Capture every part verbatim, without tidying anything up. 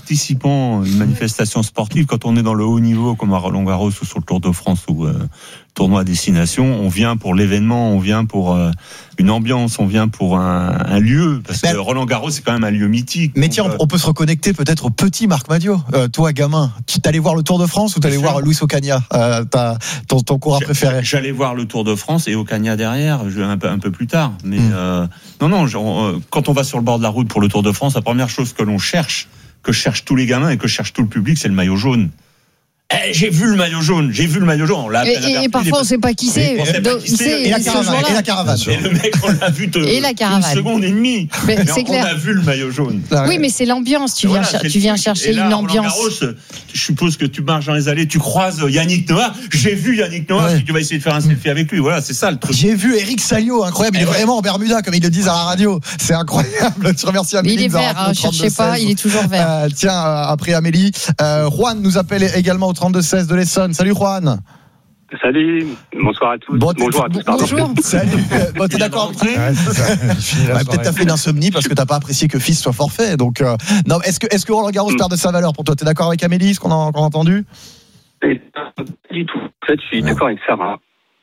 participant à une manifestation sportive, quand on est dans le haut niveau, comme à Roland-Garros ou sur le Tour de France ou euh, tournoi à destination, on vient pour l'événement, on vient pour euh, une ambiance, on vient pour un, un lieu, parce que ben, Roland-Garros c'est quand même un lieu mythique. Mais tiens, donc, on peut se reconnecter peut-être au petit Marc Madiot. Euh, toi, gamin, tu t'allais voir le Tour de France ou t'allais voir Luis Ocaña, euh, ton, ton coureur préféré? J'allais voir le Tour de France et Ocaña derrière, je, un, peu, un peu plus tard. Mais mmh. euh, non, non, genre, euh, quand on va sur le bord de la route pour le Tour de France, la première chose que l'on cherche, que cherchent tous les gamins et que cherche tout le public, c'est le maillot jaune. Eh, j'ai vu le maillot jaune, j'ai vu le maillot jaune. On l'a et, et, et parfois on ne sait pas qui c'est. Et la caravane. Et la caravane. Et le mec, on l'a vu te, et la caravane. une seconde et demie. Mais, mais c'est on, clair. on a vu le maillot jaune. Oui, mais c'est l'ambiance. Tu viens, voilà, tu viens chercher là, une ambiance. Garros, je suppose que tu marches dans les allées, tu croises Yannick Noah. J'ai vu Yannick Noah, ouais. Tu vas essayer de faire un selfie avec lui. Voilà, c'est ça le truc. J'ai vu Eric Salio, incroyable. Il est ouais. vraiment en Bermuda, comme ils le disent à la radio. C'est incroyable. Tu remercies Amélie. Il est vert, hein, cherchez pas, il est toujours vert. Euh, tiens, après Amélie, euh, Juan nous appelle également au trente-deux seize de l'Essonne. Salut Juan. Salut, bonsoir à tous. Bon, bonjour à tous. Pardon. Bonjour. Salut. Bon, t'es d'accord avec ouais, ouais, peut-être t'as fait une insomnie parce que t'as pas apprécié que Fils soit forfait. Donc, euh, non, est-ce que est-ce que Roland Garros mm. perd de sa valeur pour toi? T'es d'accord avec Amélie, ce qu'on a, qu'on a entendu? Pas du tout. En fait, je suis ouais. d'accord avec Sarah.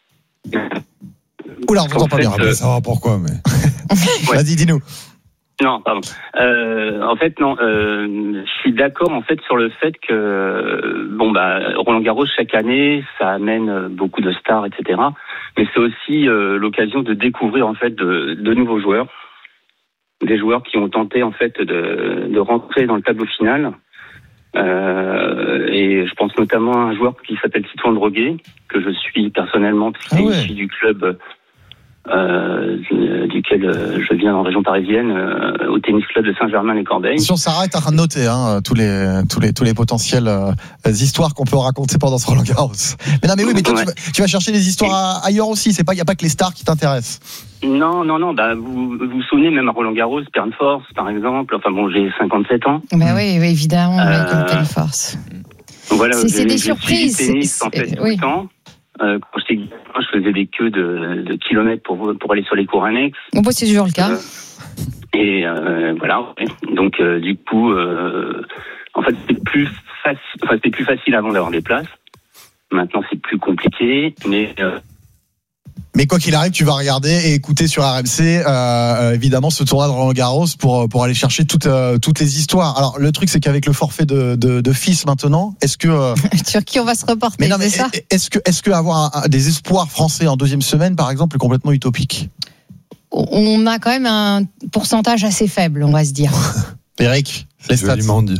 Oula, on t'entend pas bien. On va savoir pourquoi, mais. Ouais. Vas-y, dis-nous. Non, pardon. Euh, en fait, non. Euh, je suis d'accord en fait sur le fait que bon bah Roland Garros chaque année, ça amène beaucoup de stars, et cetera. Mais c'est aussi euh, l'occasion de découvrir en fait de, de nouveaux joueurs, des joueurs qui ont tenté en fait de, de rentrer dans le tableau final. Euh, et je pense notamment à un joueur qui s'appelle Titouan Droguet, que je suis personnellement, puisqu'il est ah ouais. issu du club. Euh, duquel euh, je viens en région parisienne, euh, au tennis club de Saint-Germain-les-Corbeilles. Sur Sarah est en train de noter hein, tous les tous les tous les potentielles euh, histoires qu'on peut raconter pendant ce Roland Garros. Mais non, mais oui, mais toi ouais. tu, vas, tu vas chercher des histoires Et... ailleurs aussi. C'est pas, il y a pas que les stars qui t'intéressent. Non, non, non. Bah, vous vous, vous souvenez même à Roland Garros, Bern Force, par exemple. Enfin bon, j'ai cinquante-sept ans. Bah oui, oui évidemment, euh... comme Bern Force. Voilà, c'est, c'est des je surprises. Du tennis, en fait, tout le temps. Euh, quand j'étais gamin, je faisais des queues de, de kilomètres pour, pour aller sur les cours annexes. Bon, bah, c'est toujours le cas. Euh, et euh, voilà. Donc, euh, du coup, euh, en fait, c'est plus facile. Enfin, c'était plus facile avant d'avoir des places. Maintenant, c'est plus compliqué, mais. Euh, Mais quoi qu'il arrive, tu vas regarder et écouter sur R M C, euh, évidemment, ce tournoi de Roland-Garros pour pour aller chercher toutes euh, toutes les histoires. Alors le truc, c'est qu'avec le forfait de de, de Fils maintenant, est-ce que euh... sur qui on va se reporter? Mais non, mais c'est ça est-ce que est-ce que avoir un, des espoirs français en deuxième semaine, par exemple, est complètement utopique? On a quand même un pourcentage assez faible, on va se dire. Eric, les stats.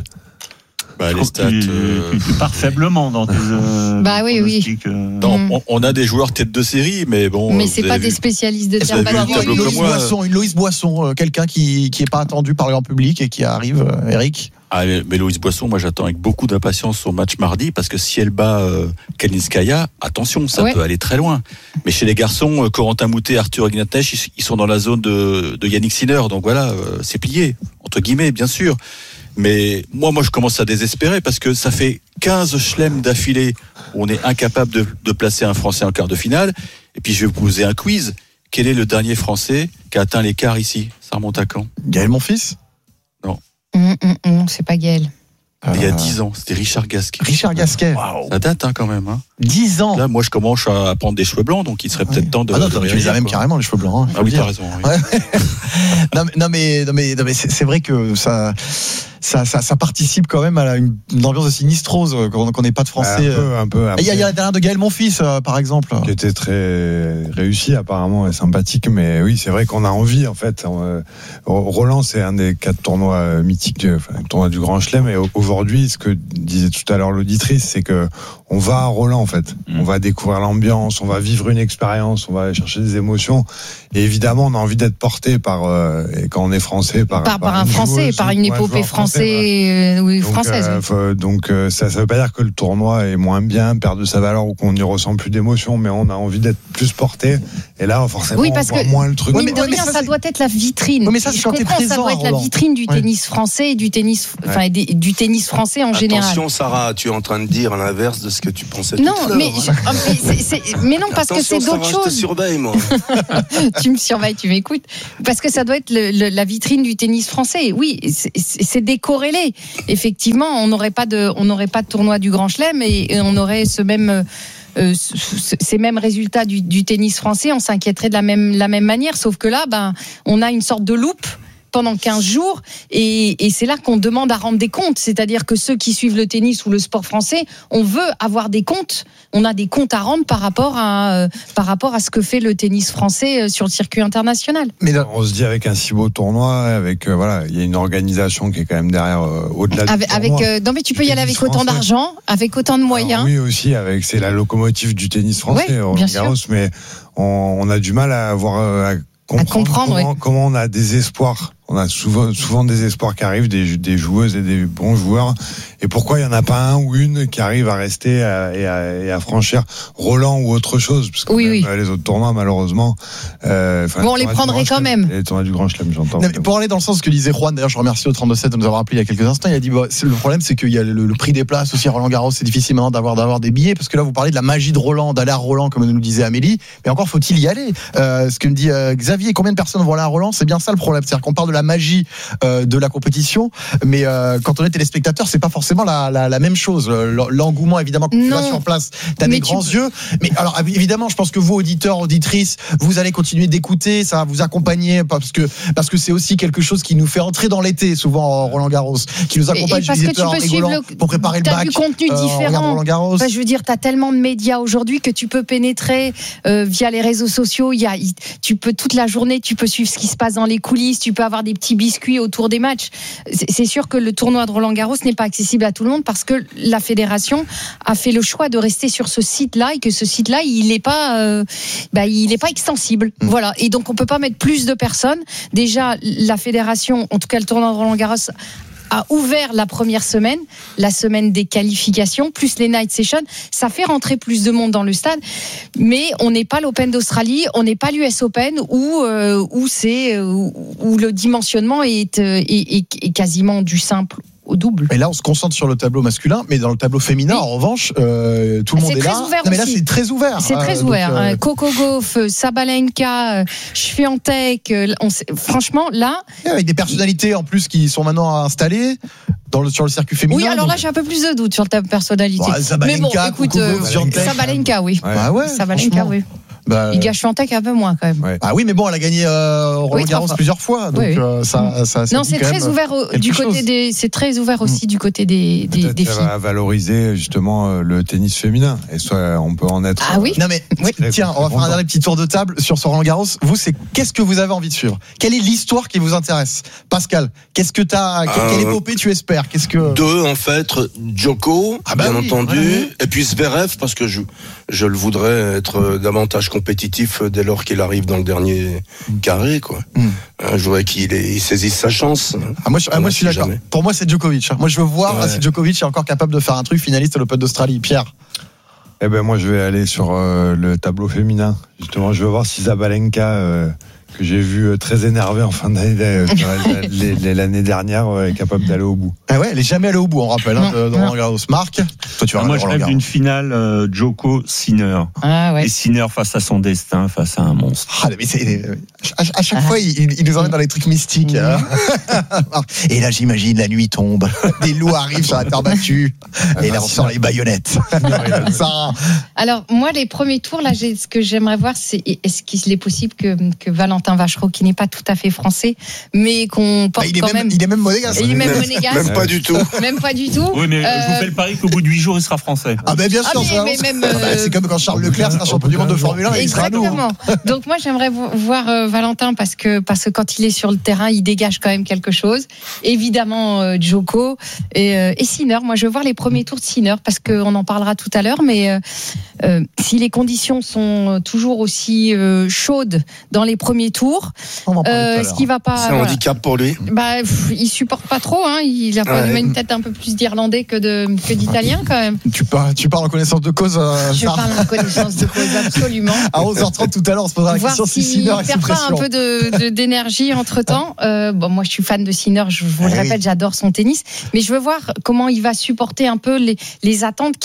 Bah, les stats, tu, euh... tu, tu pars faiblement dans tes euh, bah oui oui euh... non, on, on a des joueurs tête de série mais bon mais c'est pas vu... des spécialistes de terre battue. Une Loïs Boisson, une Loïs Boisson, quelqu'un qui qui est pas attendu par le grand public et qui arrive, euh, Eric. Ah, mais Loïs Boisson, moi j'attends avec beaucoup d'impatience son match mardi parce que si elle bat euh, Kalinskaya, attention, ça ouais. peut aller très loin. Mais chez les garçons, euh, Corentin Moutet, Arthur Ignatech, ils, ils sont dans la zone de, de Yannick Sinner, donc voilà, euh, c'est plié entre guillemets, bien sûr. Mais moi, moi, je commence à désespérer parce que ça fait quinze chelems d'affilée où on est incapable de, de placer un Français en quart de finale. Et puis, je vais vous poser un quiz. Quel est le dernier Français qui a atteint les quarts ici? Ça remonte à quand? Gaël Monfils? Non. Mmh, mmh, non, c'est pas Gaël. Il y a dix ans, c'était Richard Gasquet. Richard Gasquet. Wow. Ça date hein, quand même. Hein. dix ans. Là, moi, je commence à prendre des cheveux blancs, donc il serait peut-être ouais. temps de. Ah non, de tu les as même quoi. Carrément les cheveux blancs. Hein, ah oui, dire. t'as raison. Oui. Ouais. non, mais, non, mais, non, mais, non, mais c'est, c'est vrai que ça, ça, ça, ça participe quand même à une, une ambiance de sinistrose qu'on n'ait pas de Français. Un peu, un peu. Il y, y a la dernière de Gaël Monfils, euh, par exemple. Qui était très réussi apparemment et sympathique, mais oui, c'est vrai qu'on a envie en fait. Euh, Roland, c'est un des quatre tournois mythiques, enfin, le tournoi du Grand Chelem, et aujourd'hui, ce que disait tout à l'heure l'auditrice, c'est que on va à Roland en fait. Mmh. On va découvrir l'ambiance, on va vivre une expérience, on va aller chercher des émotions. Et évidemment, on a envie d'être porté par, euh, et quand on est français, par, par, par, par un français, joueuse, par une épopée française ou française. Donc, euh, oui. donc euh, ça, ça veut pas dire que le tournoi est moins bien, perd de sa valeur ou qu'on n'y ressent plus d'émotion, mais on a envie d'être plus porté. Et là, forcément, oui, parce on voit que, moins le truc. Mine de rien, ça, ça doit être la vitrine. Oui, mais ça, c'est je quand comprends, t'es présent, ça doit être Roland. la vitrine du tennis ouais. français et du tennis, enfin, ouais. du tennis français en Attention, général. Attention, Sarah, tu es en train de dire l'inverse de ce que tu pensais Non, tout à l'heure. mais, hein. je- mais, c'est- c'est- mais non, parce Attention, que c'est Sarah, d'autres je te choses. surveille, moi. Tu me surveilles, tu m'écoutes. Parce que ça doit être le- le- la vitrine du tennis français. Oui, c'est- c'est décorrélé. Effectivement, on n'aurait pas de, on n'aurait pas de tournoi du Grand Chelem et, et on aurait ce même, euh, ce- ce- ces mêmes résultats du, du tennis français. On s'inquiéterait de la même, la même manière. Sauf que là, ben, on a une sorte de loupe pendant quinze jours et, et c'est là qu'on demande à rendre des comptes, c'est-à-dire que ceux qui suivent le tennis ou le sport français, on veut avoir des comptes, on a des comptes à rendre par rapport à, euh, par rapport à ce que fait le tennis français euh, sur le circuit international. Mais là, on se dit avec un si beau tournoi, avec euh, voilà, il y a une organisation qui est quand même derrière, euh, au-delà du Avec, avec, tournoi. euh, non mais tu peux y Du aller avec tennis autant français. d'argent, avec autant de moyens. Alors oui, aussi, avec c'est la locomotive du tennis français, Ouais, Roland bien Garros, mais on, on a du mal à avoir euh, à comprendre, comprendre, comment, ouais. comment on a des espoirs. On a souvent, souvent des espoirs qui arrivent, des, des joueuses et des bons joueurs. Et pourquoi il n'y en a pas un ou une qui arrive à rester à, et, à, et à franchir Roland ou autre chose? Parce que Oui, même, oui. les autres tournois, malheureusement. Euh, Bon, on les prendrait quand même. Les tournois du Grand Chelem, j'entends. Non, mais pour aller dans le sens de ce que disait Juan, d'ailleurs je remercie au trente-deux sept de nous avoir appelé il y a quelques instants, il a dit bah, c'est, le problème c'est qu'il y a le, le prix des places aussi à Roland Garros, c'est difficile maintenant d'avoir, d'avoir des billets, parce que là vous parlez de la magie de Roland, d'aller à Roland comme nous disait Amélie, mais encore faut-il y aller. Euh, ce que me dit euh, Xavier, combien de personnes vont aller à Roland, c'est bien ça le problème, c'est-à-dire qu'on parle de la magie euh, de la compétition, mais euh, quand on est téléspectateur c'est pas forcément la, la, la même chose. L'engouement évidemment quand tu vas Non. sur place, t'as Mais des tu grands peux- yeux, mais alors évidemment je pense que vous auditeurs, auditrices, vous allez continuer d'écouter, ça va vous accompagner parce que parce que c'est aussi quelque chose qui nous fait entrer dans l'été souvent Roland Garros, qui nous accompagne. Et- et parce je que disais tu tout à l'heure, peux en rigolant, suivre le- pour préparer le t'as bac. du contenu euh, on regarde différent. Roland Garros. Enfin, je veux dire, tu as tellement de médias aujourd'hui que tu peux pénétrer euh, via les réseaux sociaux. Il y a, il- tu peux toute la journée, tu peux suivre ce qui se passe dans les coulisses, tu peux avoir des petits biscuits autour des matchs. C'est, c'est sûr que le tournoi de Roland Garros n'est pas accessible à tout le monde parce que la fédération a fait le choix de rester sur ce site-là et que ce site-là, il n'est pas, euh, bah, il n'est pas extensible. Mm. Voilà. Et donc, on peut pas mettre plus de personnes. Déjà, la fédération, en tout cas le tournoi de Roland Garros, a ouvert la première semaine, la semaine des qualifications, plus les night sessions. Ça fait rentrer plus de monde dans le stade, mais on n'est pas l'Open d'Australie, on n'est pas l'U S Open où euh, où c'est où, où le dimensionnement est, euh, est, est, est quasiment du simple au double. Mais là, on se concentre sur le tableau masculin, mais dans le tableau féminin, Oui. en revanche, euh, tout le C'est monde est très là. ouvert Non, mais là, aussi. c'est très ouvert. C'est très Euh, donc, ouvert. euh, Euh, Coco Gauff, euh, Sabalenka, euh, Swiatek, euh, on sait- franchement, là. avec des personnalités en plus qui sont maintenant installées dans le, sur le circuit féminin. Oui, alors donc- là, j'ai un peu plus de doutes sur ta personnalité. Bah, Sabalenka, Mais bon, écoute, Coco euh, Gauff, Swiatek. Sabalenka, oui. Ouais. Bah ouais, Sabalenka, franchement. oui. Bah, Il gâche Swiatek un peu moins quand même. Ouais. Ah oui, mais bon, elle a gagné euh, Roland Oui, trois Garros fois. plusieurs fois, donc Oui, oui. euh, ça, ça, ça Non, dit c'est quand très même ouvert au- quelque du côté chose. des. C'est très ouvert aussi du côté des des, Peut-être des qu'elle filles. va valoriser justement euh, le tennis féminin. Et soit on peut en être. Ah oui. Non mais Oui. tiens, on va faire un dernier petit tour de table sur ce Roland Garros. Vous, c'est qu'est-ce que vous avez envie de suivre? Quelle est l'histoire qui vous intéresse? Pascal, qu'est-ce que t'as, quelle, quelle Euh, épopée tu espères? Qu'est-ce que Deux, en fait, Djoko, Ah bah bien oui, entendu, ouais. et puis Zverev, parce que je, je le voudrais être euh, davantage compétitif dès lors qu'il arrive dans le dernier carré, quoi. Mm. Euh, Je voudrais qu'il ait- il saisisse sa chance. Ah, moi, je, ah, moi, je suis On sait d'accord. jamais. Pour moi, c'est Djokovic. Moi, je veux voir Ouais. si Djokovic est encore capable de faire un truc finaliste à l'Open d'Australie. Pierre. Eh ben moi je vais aller sur euh, le tableau féminin. Justement, je veux voir si Sabalenka, euh, que j'ai vu euh, très énervé en fin d'année euh, les- les- l'année dernière, euh, est capable d'aller au bout. Ah ouais, elle est jamais allée au bout, on rappelle, hein, Non, de, de non. Roland Garros. Marc, toi, tu vas Ah, moi, regarder je Roland rêve Garros. d'une finale euh, Djoko-Sinner. Ah ouais. Et Sinner face à son destin, face à un monstre. Ah, mais c'est, à, à chaque fois, il, il nous emmène dans les trucs mystiques. Mhm. hein. Et là, j'imagine, la nuit tombe, des loups arrivent sur la terre battue, et là, on sort les baïonnettes. Ça, Alors moi, les premiers tours, là, j'ai, ce que j'aimerais voir, c'est est-ce qu'il est possible que, que Valentin Vachereau, qui n'est pas tout à fait français, mais qu'on porte bah, il, est quand même, même, il est même monégasque. il est même Même- monégasque, Même pas du tout. même pas du tout. Oui, mais je vous Euh, fais le pari qu'au bout de huit jours, il sera français. Ah, ben bien Ah, sûr, mais- ça mais avance. même, Ah bah, euh, c'est comme quand Charles Leclerc sera champion du monde de Formule un, il sera à nous. Exactement. Donc moi j'aimerais vo- voir euh, Valentin parce que parce que quand il est sur le terrain, il dégage quand même quelque chose. Évidemment euh, Djoko et, euh, et Sinner. Moi je veux voir les premiers tours de Sinner parce qu'on en parlera tout à l'heure. Mais euh, euh, si les conditions sont toujours aussi euh, chaudes dans les premiers tours, On va en parler tout à euh, l'heure. ce qui va pas, C'est un voilà. handicap pour lui. Bah, pff, il supporte pas trop. Hein. Il a pas Ouais. une tête un peu plus d'Irlandais que de que d'Italien quand même. Tu parles, tu parles en connaissance de cause. euh, Je Sarah. parle en connaissance de cause absolument. À onze heures trente tout à l'heure, on se posera la Voir question si s'il Sinner est sous perd pas un pression. peu de, de- d'énergie entre temps. Euh, bon, moi, je suis fan de Sinner. Je vous le Eh oui. répète, j'adore son tennis. Mais je veux voir comment il va supporter un peu les, les attentes qui,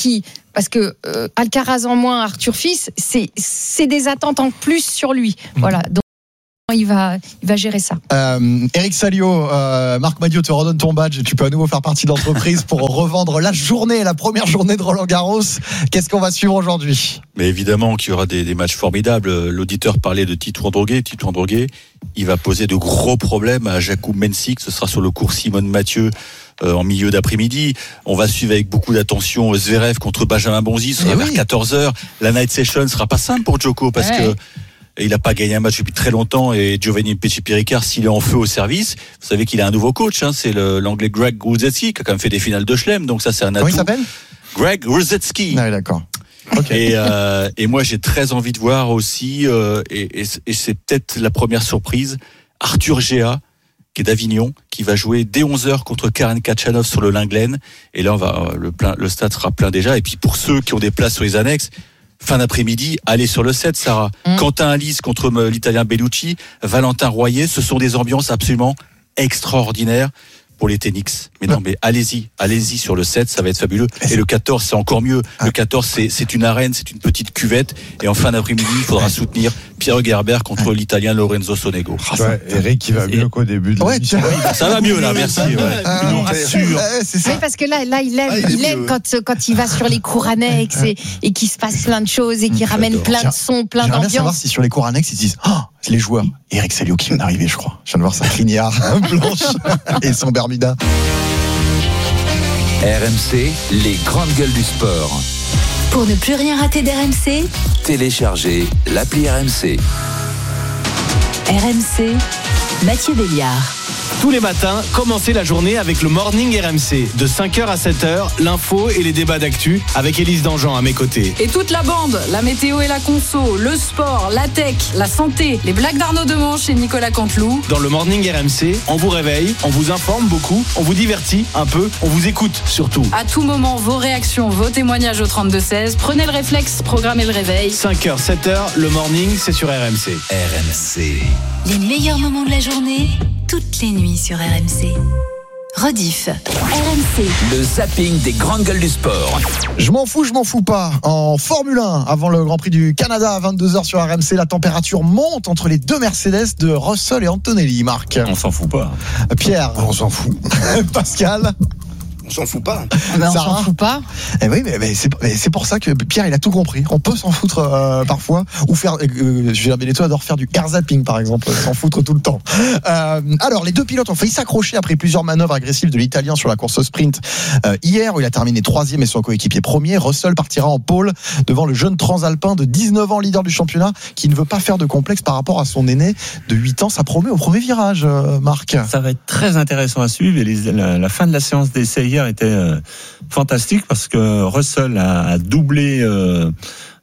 parce que euh, Alcaraz en moins, Arthur Fils, c'est c'est des attentes en plus sur lui. Mmh. Voilà. Donc il va, il va gérer ça. Euh, Eric Salio, euh, Marc Madiot te redonne ton badge. Tu peux à nouveau faire partie de l'entreprise pour revendre la journée, la première journée de Roland Garros. Qu'est-ce qu'on va suivre aujourd'hui ? Mais évidemment qu'il y aura des, des matchs formidables. L'auditeur parlait de Tito Droguet. Tito Droguet, il va poser de gros problèmes à Jakub Mensik. Ce sera sur le cours Simone Mathieu euh, en milieu d'après-midi. On va suivre avec beaucoup d'attention Zverev contre Benjamin Bonzi. Ce sera vers oui. quatorze heures. La night session sera pas simple pour Djoko parce ouais. que il n'a pas gagné un match depuis très longtemps et Giovanni Pesci-Péricard, s'il est en feu au service, vous savez qu'il a un nouveau coach, hein, c'est le, l'anglais Greg Rusedski qui a quand même fait des finales de Chelem, donc ça c'est un atout. Comment il s'appelle ? Greg Rusedski. Ah, d'accord. Okay. Et, euh, et moi j'ai très envie de voir aussi, euh, et, et, et c'est peut-être la première surprise, Arthur Géa, qui est d'Avignon, qui va jouer dès onze heures contre Karen Khachanov sur le Linglen. Et là on va, le, plein, le stade sera plein déjà. Et puis pour ceux qui ont des places sur les annexes, fin d'après-midi, allez sur le set, Sarah. Mmh. Quentin Alice contre l'Italien Bellucci, Valentin Royer, ce sont des ambiances absolument extraordinaires pour les Tenix. Mais non, mais allez-y, allez-y sur le sept, ça va être fabuleux. Et le quatorze, c'est encore mieux. Le quatorze, c'est, c'est une arène, c'est une petite cuvette. Et en fin d'après-midi, il faudra soutenir Pierre Gerber contre l'Italien Lorenzo Sonego. Ouais, Eric, il va mieux qu'au début de ouais, l'émission. Ça va mieux, là, merci. Ouais. Ah, nous rassure. Ouais, c'est ça. Oui, parce que là, là il aime, ah, il il aime quand, quand il va sur les cours annexes et, et qu'il se passe plein de choses et qu'il ramène plein de sons, plein J'aimerais d'ambiance. bien savoir si sur les cours annexes, ils disent oh, les joueurs. Eric Salio qui vient d'arriver, je crois. Je viens de voir sa crinière blanche et son Bermuda. R M C, les grandes gueules du sport. Pour ne plus rien rater d'R M C, téléchargez l'appli R M C. R M C, Mathieu Béliard. Tous les matins, commencez la journée avec le Morning R M C. De cinq heures à sept heures, l'info et les débats d'actu avec Élise Dangean à mes côtés. Et toute la bande, la météo et la conso, le sport, la tech, la santé, les blagues d'Arnaud Demanche et Nicolas Canteloup. Dans le Morning R M C, on vous réveille, on vous informe beaucoup, on vous divertit un peu, on vous écoute surtout. À tout moment, vos réactions, vos témoignages au trente-deux seize. Prenez le réflexe, programmez le réveil. cinq heures, sept heures, le Morning, c'est sur R M C. R M C. Les meilleurs moments de la journée, toutes les nuits sur R M C. Rediff. R M C. Le zapping des grandes gueules du sport. Je m'en fous, je m'en fous pas. En Formule un, avant le Grand Prix du Canada à vingt-deux heures sur R M C, la température monte entre les deux Mercedes de Russell et Antonelli, Marc. On s'en fout pas. Pierre. On s'en fout. Pascal. On s'en fout pas. Ben, on s'en fout pas. Eh oui, mais, mais, c'est, mais c'est pour ça que Pierre, il a tout compris. On peut s'en foutre euh, parfois, ou faire. Euh, Julien Benetton adore faire du air zapping, par exemple, s'en foutre tout le temps. Euh, alors, les deux pilotes ont failli s'accrocher après plusieurs manœuvres agressives de l'Italien sur la course au sprint euh, hier, où il a terminé troisième et son coéquipier premier. Russell partira en pôle devant le jeune transalpin de dix-neuf ans, leader du championnat, qui ne veut pas faire de complexe par rapport à son aîné de huit ans. Ça promet au premier virage, euh, Marc. Ça va être très intéressant à suivre. Et les, la, la fin de la séance d'essai hier était euh, fantastique parce que Russell a, a doublé euh,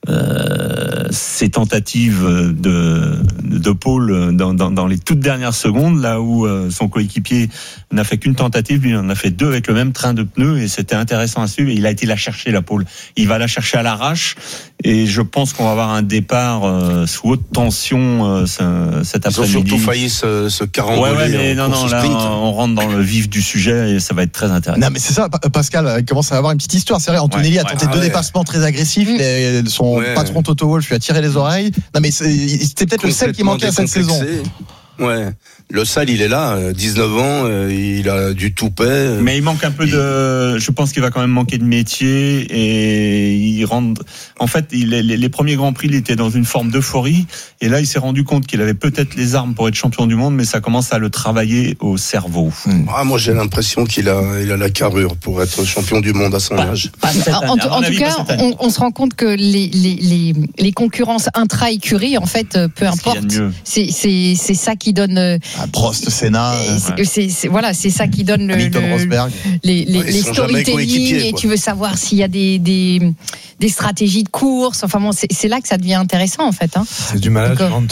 euh, ses tentatives de, de pôle dans, dans, dans les toutes dernières secondes, là où euh, son coéquipier n'a fait qu'une tentative, lui il en a fait deux avec le même train de pneus et c'était intéressant à suivre. Et il a été la chercher, la pôle. Il va la chercher à l'arrache et je pense qu'on va avoir un départ euh, sous haute tension euh, ce, cet Ils après-midi. Ils ont surtout failli se, se caramboler. Ouais, ouais, mais non, non, là, on rentre dans le vif du sujet et ça va être très intéressant. Non, mais c'est ça, Pascal, il commence à avoir une petite histoire. C'est vrai, Antonelli ouais, a tenté ouais, deux ouais. dépassements très agressifs. Mmh. Les, son ouais. patron Toto Wolff lui a tiré les oreilles. Non, mais c'était peut-être le sel qui manquait à cette saison. Ouais. Le sale, il est là, dix-neuf ans, il a du toupet. Mais il manque un peu il... de. Je pense qu'il va quand même manquer de métier et il rentre. En fait, il, les, les premiers grands prix, il était dans une forme d'euphorie et là, il s'est rendu compte qu'il avait peut-être les armes pour être champion du monde, mais ça commence à le travailler au cerveau. Ah, moi, j'ai l'impression qu'il a, il a la carrure pour être champion du monde à son pas, âge. Pas en, en, en tout cas, on, on se rend compte que les, les, les, les concurrences intra-écurie, en fait, peu importe, c'est, c'est, c'est ça qui donne. Prost, Senna. C'est, c'est, c'est, voilà, c'est ça qui donne le, le, les, les, ouais, les storytelling et tu veux savoir s'il y a des, des, des stratégies de course. Enfin bon, c'est, c'est là que ça devient intéressant en fait. Hein. C'est du management.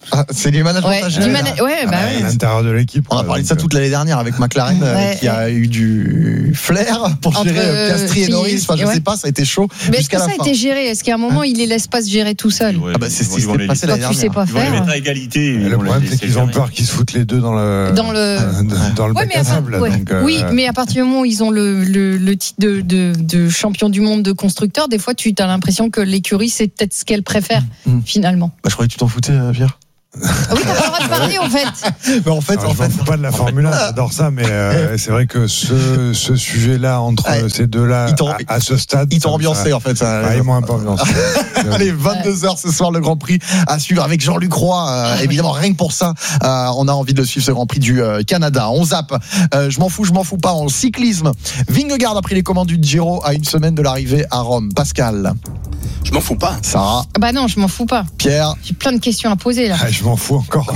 Ah, c'est du management Ouais, à du gérer, mana- là. ouais, bah à ouais. l'intérieur de l'équipe. On a parlé de ça toute l'année dernière avec McLaren euh, Ouais, qui a eu du flair pour Entre, gérer euh, Piastri et qui- Norris. Enfin, je ouais. sais pas, ça a été chaud Mais est-ce que jusqu'à ça la a fin. été géré? Est-ce qu'à un moment, il les laisse pas se gérer tout seul? Ouais, Ah bah c'est ils ce vont- qui ils vont s'est les passé Quand l'année tu sais dernière. pas Ils vont les faire. mettre à égalité. et Et ils le vont les problème, c'est laisser qu'ils ont gérer. peur qu'ils se foutent les deux dans le, Dans le- euh, dans le Ouais, bac mais à à part- sable. ouais. Donc, euh, Oui, mais à partir du moment où ils ont le, le, le titre de, de, de champion du monde de constructeur, des fois, tu as l'impression que l'écurie, c'est peut-être ce qu'elle préfère, Mm. finalement. Bah, je croyais que tu t'en foutais, euh, Pierre. Ah oui, t'as pas le droit de parler, en fait. Mais en fait, alors, en je m'en fait. fous pas de la Formule un, j'adore ça, mais euh, c'est vrai que ce, ce sujet-là entre Ouais. ces deux-là Ils t'ont- à, à ce stade, Ils t'ont ça- ambiancé, en fait. Ça, Ah, ils m'ont un peu ambiancé. Allez, vingt-deux heures ce soir, le Grand Prix à suivre avec Jean-Luc Roy. Euh, évidemment, rien que pour ça, euh, on a envie de suivre ce Grand Prix du euh, Canada. On zappe. Euh, je m'en fous, je m'en fous pas. En cyclisme, Vingegaard a pris les commandes du Giro à une semaine de l'arrivée à Rome. Pascal, Je m'en fous pas. Sarah, Bah non, je m'en fous pas. Pierre, J'ai plein de questions à poser, là. Ah, je m'en fous encore.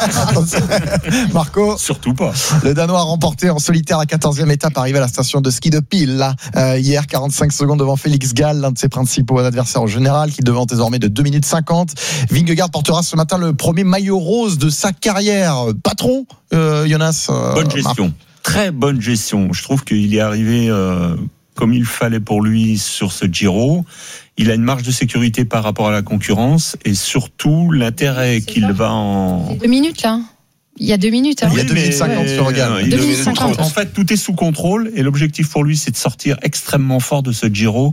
Marco. Surtout pas. Le Danois a remporté en solitaire la quatorzième étape, arrivé à la station de ski de Pile. Là, euh, hier, quarante-cinq secondes devant Félix Gall, l'un de ses principaux adversaires au général, qui devant désormais de deux minutes cinquante. Vingegaard portera ce matin le premier maillot rose de sa carrière. Patron, euh, Jonas. euh, Bonne gestion. Très bonne gestion. Je trouve qu'il est arrivé euh, comme il fallait pour lui sur ce Giro. Il a une marge de sécurité par rapport à la concurrence et surtout l'intérêt qu'il va en... Deux minutes, là. Il y a deux minutes. Hein. Il y a deux minutes mais- cinquante sur Gall. euh, il- deux minutes cinquante. En fait, tout est sous contrôle et l'objectif pour lui, c'est de sortir extrêmement fort de ce Giro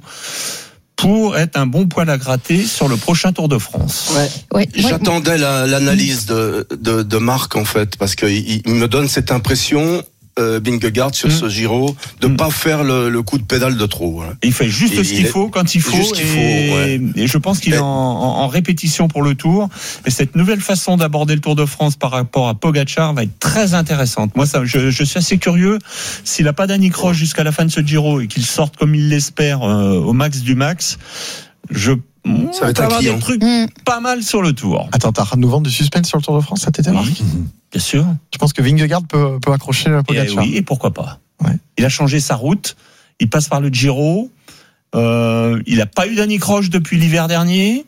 pour être un bon poil à gratter sur le prochain Tour de France. Ouais. Ouais. J'attendais la- l'analyse de, de, de Marc, en fait, parce qu'il il me donne cette impression, euh, Vingegaard, sur Mm. ce Giro, de Mm. pas faire le, le coup de pédale de trop. Hein. Il fait juste Il- ce il qu'il est- faut quand il faut, juste ce qu'il et, faut, ouais. et je pense qu'il est en, en- en répétition pour le Tour. Et cette nouvelle façon d'aborder le Tour de France par rapport à Pogacar va être très intéressante. Moi, ça, je, je suis assez curieux. S'il a pas d'Annie Croche jusqu'à la fin de ce Giro et qu'il sorte comme il l'espère euh, au max du max, je Ça va être on avoir inquiétant. des trucs Mmh. pas mal sur le Tour. Attends, t'as en train de nous vendre du suspense sur le Tour de France cet été, Marc? Oui, bien sûr. Tu penses que Vingegaard peut, peut accrocher Et, Pogacar? oui, et pourquoi pas. Ouais. Il a changé sa route. Il passe par le Giro. Euh, il n'a pas eu d'Annie Croche depuis l'hiver dernier.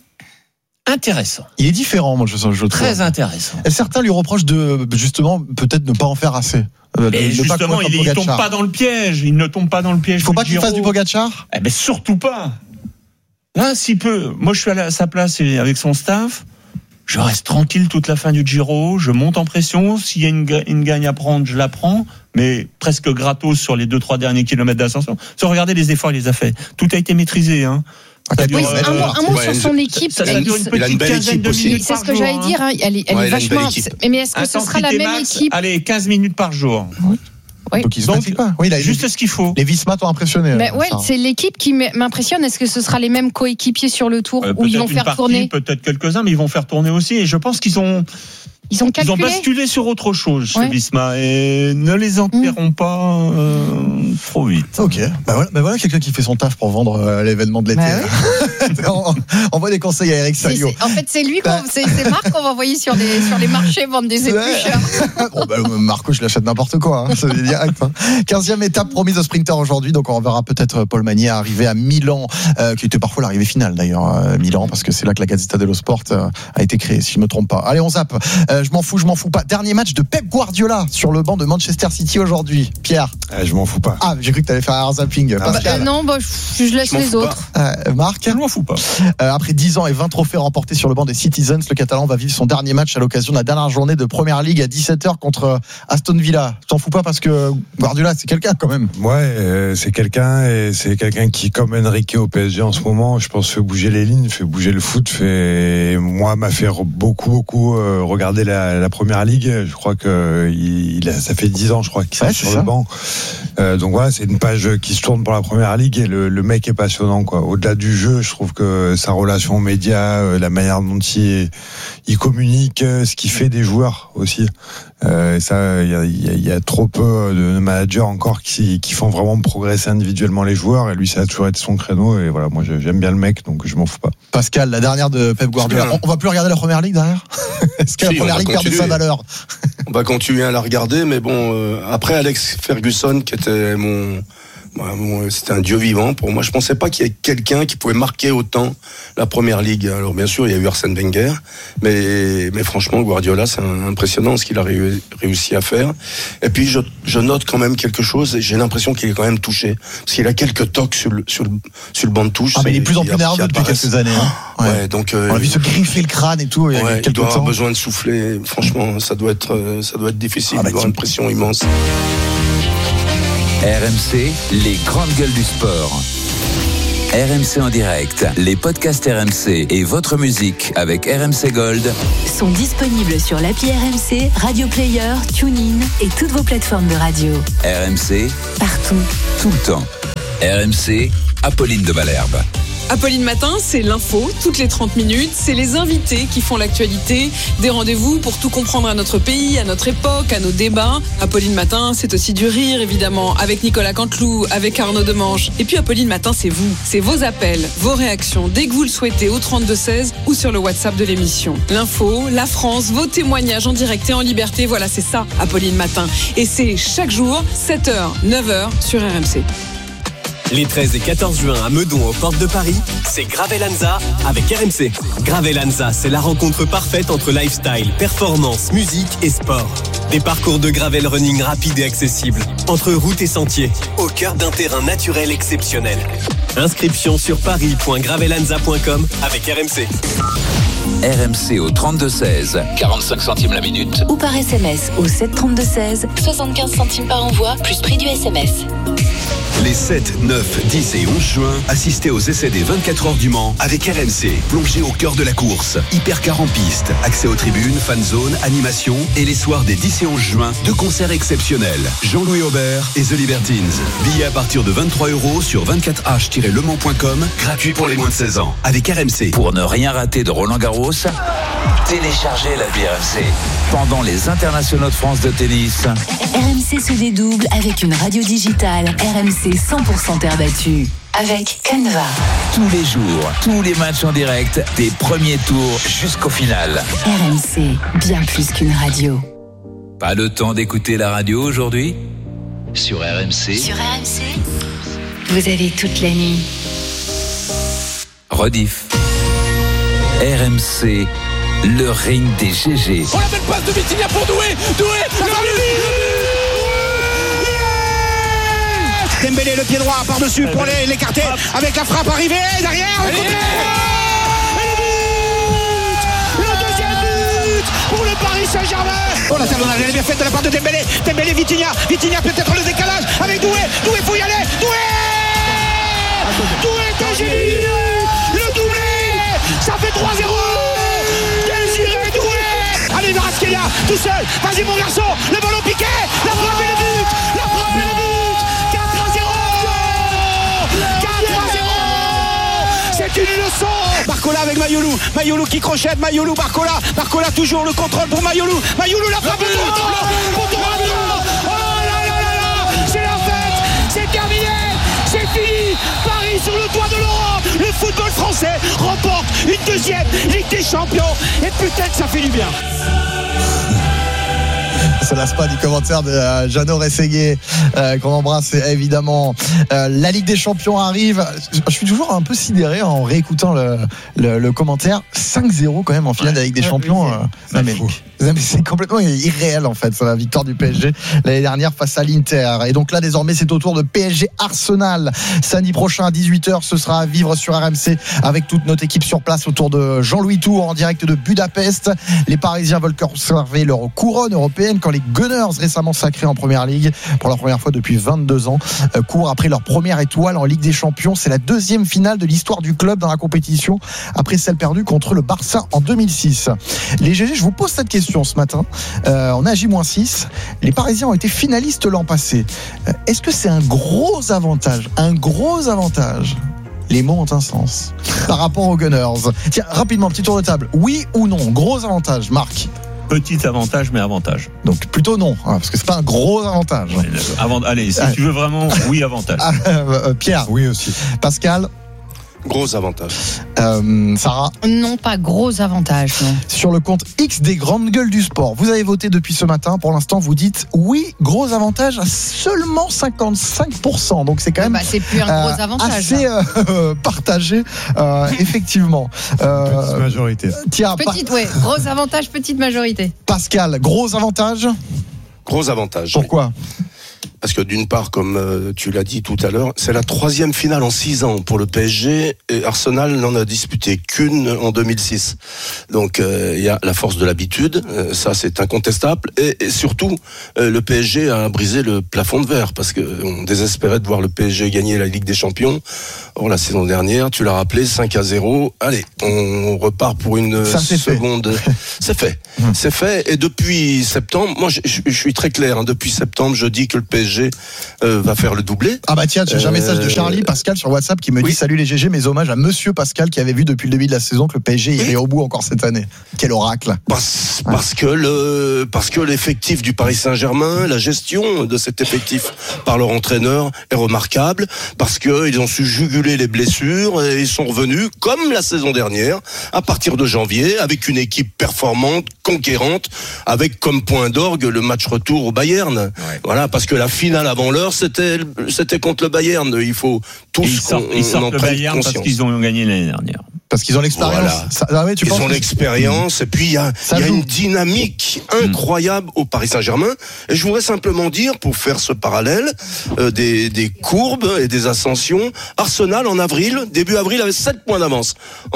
Intéressant. Il est différent, moi, je, je trouve. Très intéressant. Et certains lui reprochent de, justement, peut-être ne pas en faire assez. Euh, de- Et de pas justement, courir il, comme il tombe Pogacar. pas dans le piège. Il ne tombe pas dans le piège. Il faut du pas qu'il Giro. fasse du Pogacar? Eh ben surtout pas. Là, s'il peut. Moi, je suis à sa place et avec son staff. Je reste tranquille toute la fin du Giro. Je monte en pression. S'il y a une, ga- une gagne à prendre, je la prends. Mais presque gratos sur les deux trois derniers kilomètres d'ascension. Sans regarder les efforts, il les a fait. Tout a été maîtrisé. Hein. Ça dure, Oui, euh, un mot, un mot ouais, sur son équipe. ça, ça Et dure il- une il a une petite belle quinzaine équipe de aussi. minutes C'est par ce que jour, j'allais hein. dire. Hein. Elle est, elle Ouais, est il a une belle vachement. équipe. Mais est-ce que ce sera la Intensité même max, équipe? Allez, quinze minutes par jour. Oui. Donc il se Donc, fatigue pas. Oui, il a Juste ce qu'il faut. les Visma t'ont impressionné. Mais euh, ouais, ça. c'est l'équipe qui m'impressionne. Est-ce que ce sera les mêmes coéquipiers sur le tour Euh, où ils peut-être vont une faire partie, tourner? peut-être quelques-uns, mais ils vont faire tourner aussi. Et je pense qu'ils ont, Ils ont ils calculé. ont basculé sur autre chose chez Ouais. Visma et ne les enterrons pas euh, trop vite. Ok, bah voilà, bah voilà quelqu'un qui fait son taf pour vendre euh, l'événement de l'été. Bah on, on voit des conseils à Eric C'est- Salio. c'est- En fait, c'est lui, qu'on- c'est c'est Marc qu'on va envoyer sur les, sur les marchés vendre des éplucheurs. Bon, bah, Marco, je l'achète n'importe quoi, hein, c'est direct. Hein. quinzième étape promise au sprinter aujourd'hui, donc on verra peut-être Paul Magnier arriver à Milan, euh, qui était parfois l'arrivée finale d'ailleurs, euh, Milan, parce que c'est là que la Gazzetta dello Sport euh, a été créée, si je me trompe pas. Allez, on zappe. Euh, je m'en fous, je m'en fous pas. Dernier match de Pep Guardiola sur le banc de Manchester City aujourd'hui. Pierre. Ah, je m'en fous pas. Ah, j'ai cru que t'allais faire un zapping. Bah, Pascal. euh, non, bah, je, je laisse Je m'en les fous autres. Euh, Marc. Je m'en fous pas. Euh, après dix ans et vingt trophées remportés sur le banc des Citizens, le Catalan va vivre son dernier match à l'occasion de la dernière journée de Première Ligue à dix-sept heures contre Aston Villa. T'en fous pas parce que Guardiola, c'est quelqu'un quand même. Ouais, euh, c'est quelqu'un et c'est quelqu'un qui, comme Enrique au P S G en ce moment, je pense, fait bouger les lignes, fait bouger le foot, fait, moi, m'a fait re- beaucoup, beaucoup euh, regarder la, la Première Ligue. Je crois que il, il a, ça fait dix ans, je crois, qu'il Ouais, est c'est sur ça. le banc. Euh, donc voilà, c'est une page qui se tourne pour la Première Ligue et le, le mec est passionnant, quoi. Au-delà du jeu, je trouve que sa relation aux médias, euh, la manière dont il, il communique, euh, ce qu'il fait des joueurs aussi. Euh, et ça, il y a, y, y a trop peu de managers encore qui, qui font vraiment progresser individuellement les joueurs. Et lui, ça a toujours été son créneau. Et voilà, moi, j'aime bien le mec, donc je m'en fous pas. Pascal, la dernière de Pep Guardiola. On, on va plus regarder la première ligue derrière. Est-ce que si, la première ligue perd de sa valeur? On va continuer à la regarder, mais bon, euh, après Alex Ferguson, qui était mon Bon, c'était un dieu vivant pour moi. Je pensais pas qu'il y ait quelqu'un qui pouvait marquer autant la première ligue. Alors bien sûr, il y a eu Arsène Wenger, mais mais franchement, Guardiola, c'est impressionnant ce qu'il a réussi à faire. Et puis je, je note quand même quelque chose. Et j'ai l'impression qu'il est quand même touché, parce qu'il a quelques tocs sur le sur le sur le banc de touche. Ah mais il est plus en plus nerveux depuis quelques années. Hein. Ouais. ouais, donc euh, on a vu se griffer le crâne et tout. Il, y a ouais, il doit temps. avoir besoin de souffler. Franchement, ça doit être ça doit être difficile. Ah bah, il doit avoir une pression immense. R M C, les grandes gueules du sport. R M C en direct, les podcasts R M C et votre musique avec R M C Gold sont disponibles sur l'appli R M C, Radio Player, TuneIn et toutes vos plateformes de radio. R M C, partout, tout le temps. R M C, Apolline de Malherbe. Apolline Matin, c'est l'info, toutes les trente minutes. C'est les invités qui font l'actualité. Des rendez-vous pour tout comprendre à notre pays, à notre époque, à nos débats. Apolline Matin, c'est aussi du rire, évidemment, avec Nicolas Canteloup, avec Arnaud Demanche. Et puis Apolline Matin, c'est vous. C'est vos appels, vos réactions, dès que vous le souhaitez, au trente-deux seize ou sur le WhatsApp de l'émission. L'info, la France, vos témoignages en direct et en liberté. Voilà, c'est ça, Apolline Matin. Et c'est chaque jour, sept heures, neuf heures, sur R M C. Les treize et quatorze juin à Meudon aux portes de Paris, c'est Gravelanza avec R M C. Gravelanza, c'est la rencontre parfaite entre lifestyle, performance, musique et sport. Des parcours de gravel running rapides et accessibles, entre routes et sentiers, au cœur d'un terrain naturel exceptionnel. Inscription sur paris point gravelanza point com avec R M C. R M C au trente-deux seize, quarante-cinq centimes la minute. Ou par S M S au sept trente-deux seize, soixante-quinze centimes par envoi, plus prix du S M S. Les sept, neuf, dix et onze juin, assistez aux essais des vingt-quatre heures du Mans avec R M C. Plongez au cœur de la course. Hypercar en piste, accès aux tribunes, fan zone, animation et les soirs des dix et onze juin, deux concerts exceptionnels. Jean-Louis Aubert et The Libertines. Billets à partir de vingt-trois euros sur vingt-quatre h tiret le mans point com, gratuit pour les moins de seize ans. Avec R M C. Pour ne rien rater de Roland Garros, téléchargez l'appli R M C. Pendant les internationaux de France de tennis, R M C se dédouble avec une radio digitale. R M C cent pour cent terre battue. Avec Canva. Tous les jours, tous les matchs en direct, des premiers tours jusqu'au final. R M C, bien plus qu'une radio. Pas le temps d'écouter la radio aujourd'hui? Sur R M C. Sur R M C, vous avez toute la nuit. Rediff. R M C, le ring des G G. Oh la belle passe de Vitinha pour Doué. Doué, le Dembélé, le pied droit par-dessus pour les, l'écarter avec la frappe arrivée derrière. Le, côté. Le deuxième but pour le Paris Saint-Germain. Oh la talonnade, elle est bien faite de la part de Dembélé. Dembélé, Vitinha. Vitinha peut-être le décalage avec Doué. Doué, faut y aller. Doué Doué, t'es génie. Le doublé. Ça fait trois zéro. Désiré Doué. Allez, Varaskelia, tout seul. Vas-y mon garçon. Le ballon piqué. La frappe et le but. La frappe et le but. C'est une leçon. Barcola avec Mayolou. Mayolou qui crochette. Mayolou, Barcola. Barcola toujours le contrôle pour Mayolou. Mayolou la frappe. Oh là là là là. C'est la fête. C'est terminé. C'est fini. Paris sur le toit de l'Europe. Le football français remporte une deuxième Ligue des Champions. Et peut-être ça fait du bien. Ça lasse pas du commentaire de euh, Jeannot Rességuier euh, qu'on embrasse évidemment. Euh, la Ligue des Champions arrive. Je suis toujours un peu sidéré en réécoutant le, le, le commentaire. cinq zéro quand même en finale ouais, de la Ligue des Champions. Euh, non, mais, mais c'est complètement irréel en fait, la victoire du P S G l'année dernière face à l'Inter. Et donc là désormais c'est au tour de P S G Arsenal. Samedi prochain à dix-huit heures, ce sera à vivre sur R M C avec toute notre équipe sur place autour de Jean-Louis Tour en direct de Budapest. Les Parisiens veulent conserver leur couronne européenne quand les Gunners, récemment sacrés en Première Ligue pour la première fois depuis vingt-deux ans, euh, courent après leur première étoile en Ligue des Champions. C'est la deuxième finale de l'histoire du club dans la compétition après celle perdue contre le Barça en deux mille six. Les G G, je vous pose cette question ce matin. Euh, on a J six. Les Parisiens ont été finalistes l'an passé. Euh, est-ce que c'est un gros avantage, un gros avantage? Les mots ont un sens par rapport aux Gunners. Tiens, rapidement, petit tour de table. Oui ou non? Gros avantage, Marc? Petit avantage, mais avantage. Donc plutôt non, hein, parce que c'est pas un gros avantage. Ouais, avant, allez, si Ah. tu veux vraiment, oui, avantage. Ah, euh, Pierre. Oui aussi. Pascal. Gros avantage. Euh, Sarah. Non, pas gros avantage. Non. Sur le compte X des grandes gueules du sport, vous avez voté depuis ce matin. Pour l'instant, vous dites oui, gros avantage à seulement cinquante-cinq pour cent. Donc c'est quand même Bah, c'est plus un gros euh, avantage. assez euh, partagé, euh, effectivement. Euh, Petite majorité. Tiens, Petite, ouais, gros avantage, petite majorité. Pascal, gros avantage. Gros avantage. Pourquoi ? Parce que d'une part, comme euh, tu l'as dit tout à l'heure, c'est la troisième finale en six ans pour le P S G et Arsenal n'en a disputé qu'une en deux mille six. Donc il euh, y a la force de l'habitude, euh, ça c'est incontestable. Et, et surtout, euh, le P S G a brisé le plafond de verre parce que on désespérait de voir le P S G gagner la Ligue des Champions. Or la saison dernière, tu l'as rappelé, cinq à zéro. Allez, on repart pour une ça, c'est seconde. Fait. C'est fait, c'est fait. Et depuis septembre, moi je, je, je suis très clair. Hein, depuis septembre, je dis que le P S G Euh, va faire le doublé. Ah bah tiens, j'ai un message de Charlie Euh, Pascal sur WhatsApp qui me oui. dit salut les G G, mes hommages à Monsieur Pascal qui avait vu depuis le début de la saison que le P S G irait Oui. au bout encore cette année. Quel oracle. Parce, parce que le parce que l'effectif du Paris Saint-Germain, la gestion de cet effectif par leur entraîneur est remarquable, parce que ils ont su juguler les blessures et ils sont revenus comme la saison dernière à partir de janvier avec une équipe performante, conquérante, avec comme point d'orgue le match retour au Bayern. Ouais. Voilà, parce que la finale avant l'heure c'était c'était contre le Bayern. Il faut tous ils sortent, qu'on, ils sortent en le prenne Bayern conscience. parce qu'ils ont gagné l'année dernière. Parce qu'ils ont l'expérience. Voilà. Ça, ah ouais, tu ils penses ont que... l'expérience et puis il y a, y a une dynamique incroyable au Paris Saint-Germain. Et je voudrais simplement dire, pour faire ce parallèle, euh, des, des courbes et des ascensions. Arsenal en avril, début avril, avait sept points d'avance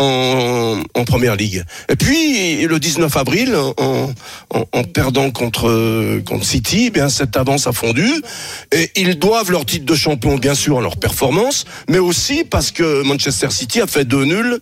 en, en première ligue. Et puis le dix-neuf avril, en, en, en perdant contre contre City, eh bien cette avance a fondu. Et ils doivent leur titre de champion, bien sûr, à leur performance, mais aussi parce que Manchester City a fait deux nuls.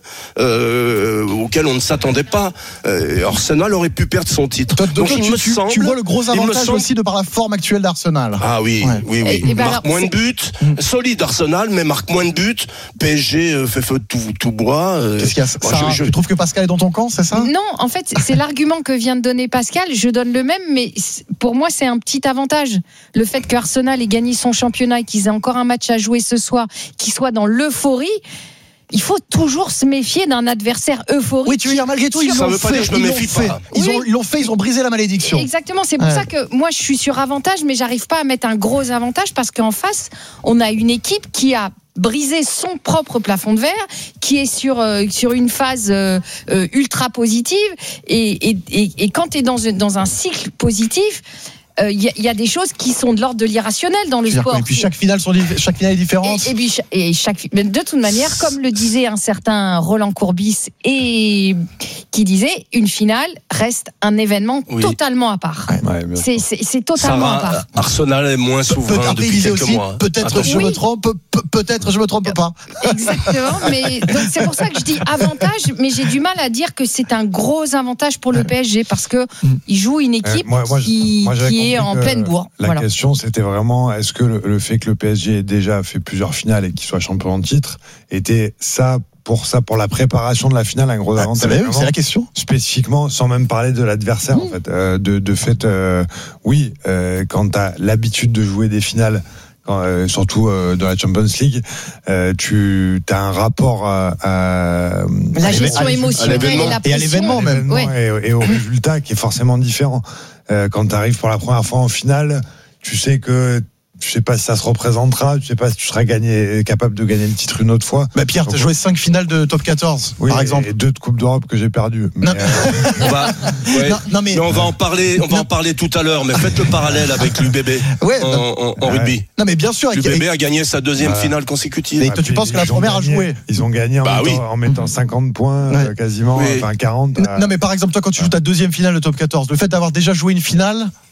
Euh, auquel on ne s'attendait pas. Euh, Arsenal aurait pu perdre son titre. Toi, Donc, toi, il tu, me tu, semble, tu vois le gros il me avantage semble- aussi de par la forme actuelle d'Arsenal. Ah oui, Ouais. oui, oui. Et- et ben marque alors, moins de c'est- buts, solide Arsenal, mais marque moins de buts. P S G euh, fait feu de tout, tout bois. euh, Qu'est-ce qu'il y a moi, Sarah, je- je- Tu trouves que Pascal est dans ton camp, c'est ça? Non, en fait, c'est l'argument que vient de donner Pascal. Je donne le même, mais c- pour moi, c'est un petit avantage. Le fait que Arsenal ait gagné son championnat et qu'ils aient encore un match à jouer ce soir, qu'ils soient dans l'euphorie. Il faut toujours se méfier d'un adversaire euphorique. Oui, tu veux dire, malgré tout, ils Ça l'ont veut pas fait. dire que je me ils l'ont méfie fait. pas. Ils Oui. ont- ils l'ont fait, ils ont brisé la malédiction. Exactement, c'est pour Ouais. ça que moi je suis sur avantage, mais j'arrive pas à mettre un gros avantage parce qu'en face, on a une équipe qui a brisé son propre plafond de verre, qui est sur euh, sur une phase euh, euh, ultra positive, et, et, et, et quand tu es dans, un- dans un cycle positif, il euh, y, a, y a des choses qui sont de l'ordre de l'irrationnel dans le Je veux dire sport. quoi, Et puis chaque finale, sont diff- chaque finale est différente. Et, et puis cha- et chaque mais de toute manière, comme le disait un certain Roland Courbis, et qui disait, une finale reste un événement Oui. totalement à part. Ouais, bien sûr. C'est c'est- c'est totalement à Sarah, part. Arsenal est moins Peut- souverain après, il depuis disait quelques aussi, mois. peut-être je Attention. me Oui. trompe, pe- peut-être je me trompe pas. Exactement. Mais donc c'est pour ça que je dis avantage, mais j'ai du mal à dire que c'est un gros avantage pour le P S G parce que il joue une équipe Euh, moi- moi, je- qui, moi, j'avais qui est compris en que pleine bourre. La Voilà. question, c'était vraiment, est-ce que le, le fait que le P S G ait déjà fait plusieurs finales et qu'il soit champion de titre était ça pour ça pour la préparation de la finale un gros Ah, avantage? c'est la- Vraiment, c'est la question. spécifiquement, sans même parler de l'adversaire, en fait. Euh, de, de fait, euh, oui, euh, quand tu as l'habitude de jouer des finales, quand, euh, surtout euh, dans la Champions League, euh, tu as un rapport à, à- La à gestion l'événement- émotionnelle et la et à pression. l'événement même. Ouais. et, et au résultat qui est forcément différent. Euh, quand tu arrives pour la première fois en finale, tu sais que tu sais pas si ça se représentera, tu sais pas si tu seras gagné, capable de gagner le titre une autre fois. Bah Pierre, t'as Donc, joué cinq finales de top quatorze, oui, par exemple. et deux de Coupe d'Europe que j'ai perdues. Mais, Non. euh, On va, ouais. Non, non, mais- mais on va en parler, on va en parler tout à l'heure. Mais faites le parallèle avec l'U B B Ouais, en, en- en Ouais. rugby. Non mais bien sûr. L'U et- B B a gagné sa deuxième Voilà. finale consécutive. Mais toi, tu puis, penses que la ils ont première a gagné- joué Ils ont gagné en, Bah mettant, oui. en mettant cinquante points, Ouais. euh, quasiment, Oui. enfin quarante. euh, Non mais par exemple toi quand tu joues ta deuxième finale de top quatorze, le fait d'avoir déjà joué une finale,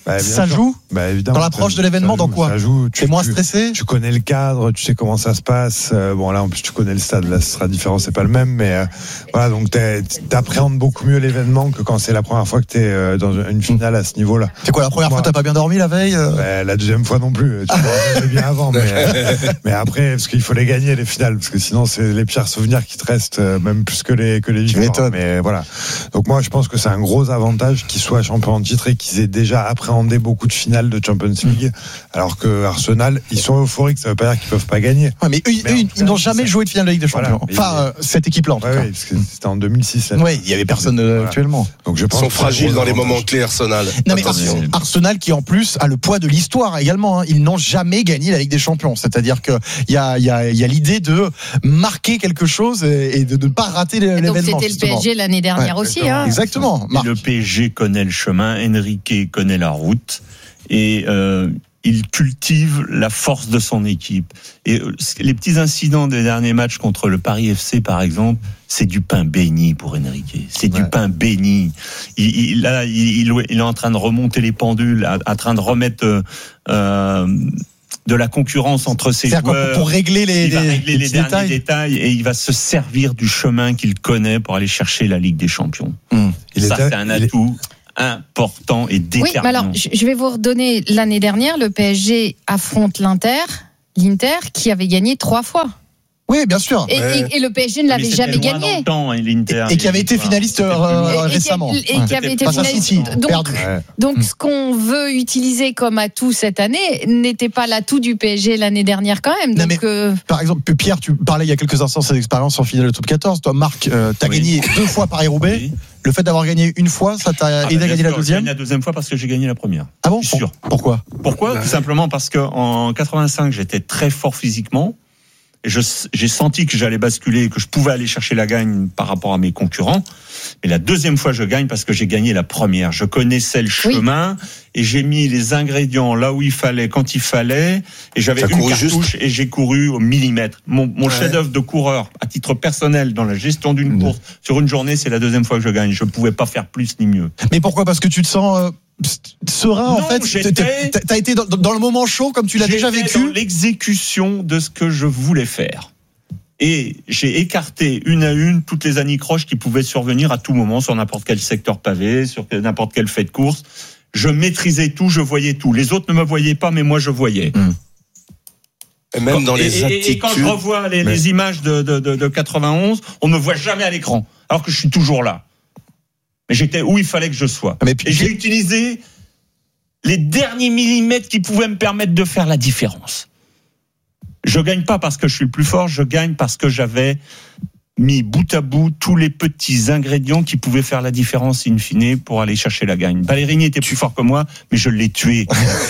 Bah, ça sûr. joue bah, évidemment, dans l'approche de l'événement, dans quoi? Ça joue. Tu es moins tu, stressé? Tu connais le cadre, tu sais comment ça se passe. Euh, bon, là, en plus, tu connais le stade, là, ce sera différent, c'est pas le même, mais euh, voilà, donc t'appréhendes beaucoup mieux l'événement que quand c'est la première fois que t'es euh, dans une finale à ce niveau-là. C'est quoi, la première Moi, fois, t'as pas bien dormi la veille? euh... bah, La deuxième fois non plus. Tu dormais bien avant, mais, euh, mais après, parce qu'il faut les gagner, les finales, parce que sinon, c'est les pires souvenirs qui te restent, euh, même plus que les, que les victoires. Mais voilà. Donc, moi, je pense que c'est un gros avantage qu'ils soient champions en titre et qu'ils aient déjà appréhendé beaucoup de finales de Champions League, mmh. alors que Arsenal, ils sont euphoriques, ça veut pas dire qu'ils peuvent pas gagner. Ouais, mais eux, mais eux ils n'ont jamais joué de finale de Ligue des Champions. Voilà, enfin, euh, cette équipe-là, en tout ouais, cas. Ouais, parce que c'était en deux mille six. Oui, il y avait personne euh, voilà. actuellement. Donc, je pense ils sont fragiles dans les moments clés, Arsenal. Non, mais Arsenal, Arsenal qui, en plus, a le poids de l'histoire également. Hein. Ils n'ont jamais gagné la Ligue des Champions. C'est-à-dire qu'il y a, y a, y a l'idée de marquer quelque chose et de ne pas rater l'événement. Donc, c'était justement. le P S G l'année dernière ouais, aussi. Hein. Exactement. Et le P S G connaît le chemin, Enrique connaît la route. Et euh, il cultive la force de son équipe. Et les petits incidents des derniers matchs contre le Paris F C, par exemple, c'est du pain béni pour Enrique. C'est ouais. du pain béni. Il, il, là, il, il est en train de remonter les pendules, en train de remettre euh, de la concurrence entre ses C'est-à-dire joueurs. Pour régler les, il va régler les, les derniers détails. détails et il va se servir du chemin qu'il connaît pour aller chercher la Ligue des Champions. Mmh. Il Ça, est c'est un atout. Est... important et déterminant. Oui, mais alors, je vais vous redonner l'année dernière, le P S G affronte l'Inter, l'Inter qui avait gagné trois fois. Oui, bien sûr. Et, ouais. et, et le P S G ne l'avait jamais gagné. Temps, et, et qui avait été finaliste euh, récemment. Et, et qui avait été finaliste. Donc, ouais. donc mmh. ce qu'on veut utiliser comme atout cette année n'était pas l'atout du P S G l'année dernière quand même. Non, donc, mais, euh... Par exemple, Pierre, tu parlais il y a quelques instants de cette expérience en finale de top quatorze. Toi, Marc, euh, tu as oui. gagné deux fois Paris-Roubaix. Oui. Le fait d'avoir gagné une fois, ça t'a ah aidé bah, à gagner la deuxième? J'ai gagné la deuxième fois parce que j'ai gagné la première. Ah bon? Je suis sûr. Pourquoi? Pourquoi? Tout simplement parce qu'en quatre-vingt-cinq, j'étais très fort physiquement. Et je, j'ai senti que j'allais basculer, que je pouvais aller chercher la gagne par rapport à mes concurrents. Mais la deuxième fois, je gagne parce que j'ai gagné la première. Je connaissais le chemin oui. et j'ai mis les ingrédients là où il fallait, quand il fallait. Et j'avais T'as une cartouche juste. Et j'ai couru au millimètre. Mon, mon ouais. chef-d'œuvre de coureur, à titre personnel, dans la gestion d'une mmh. course, sur une journée, c'est la deuxième fois que je gagne. Je pouvais pas faire plus ni mieux. Mais pourquoi? Parce que tu te sens... Euh... serein non, en fait, t'as été dans, dans le moment chaud comme tu l'as déjà vécu. Dans l'exécution de ce que je voulais faire. Et j'ai écarté une à une toutes les anicroches qui pouvaient survenir à tout moment sur n'importe quel secteur pavé, sur n'importe quel fait de course. Je maîtrisais tout, je voyais tout. Les autres ne me voyaient pas, mais moi je voyais. Mmh. Et même quand, dans les et, attitudes. Et quand je revois les, mais... les images de, de, de, de quatre-vingt-onze, on ne me voit jamais à l'écran, alors que je suis toujours là. Mais j'étais où il fallait que je sois. Mais puis, et j'ai utilisé les derniers millimètres qui pouvaient me permettre de faire la différence. Je gagne pas parce que je suis le plus fort, je gagne parce que j'avais mis bout à bout tous les petits ingrédients qui pouvaient faire la différence in fine pour aller chercher la gagne. Ballerini était plus fort que moi, mais je l'ai tué.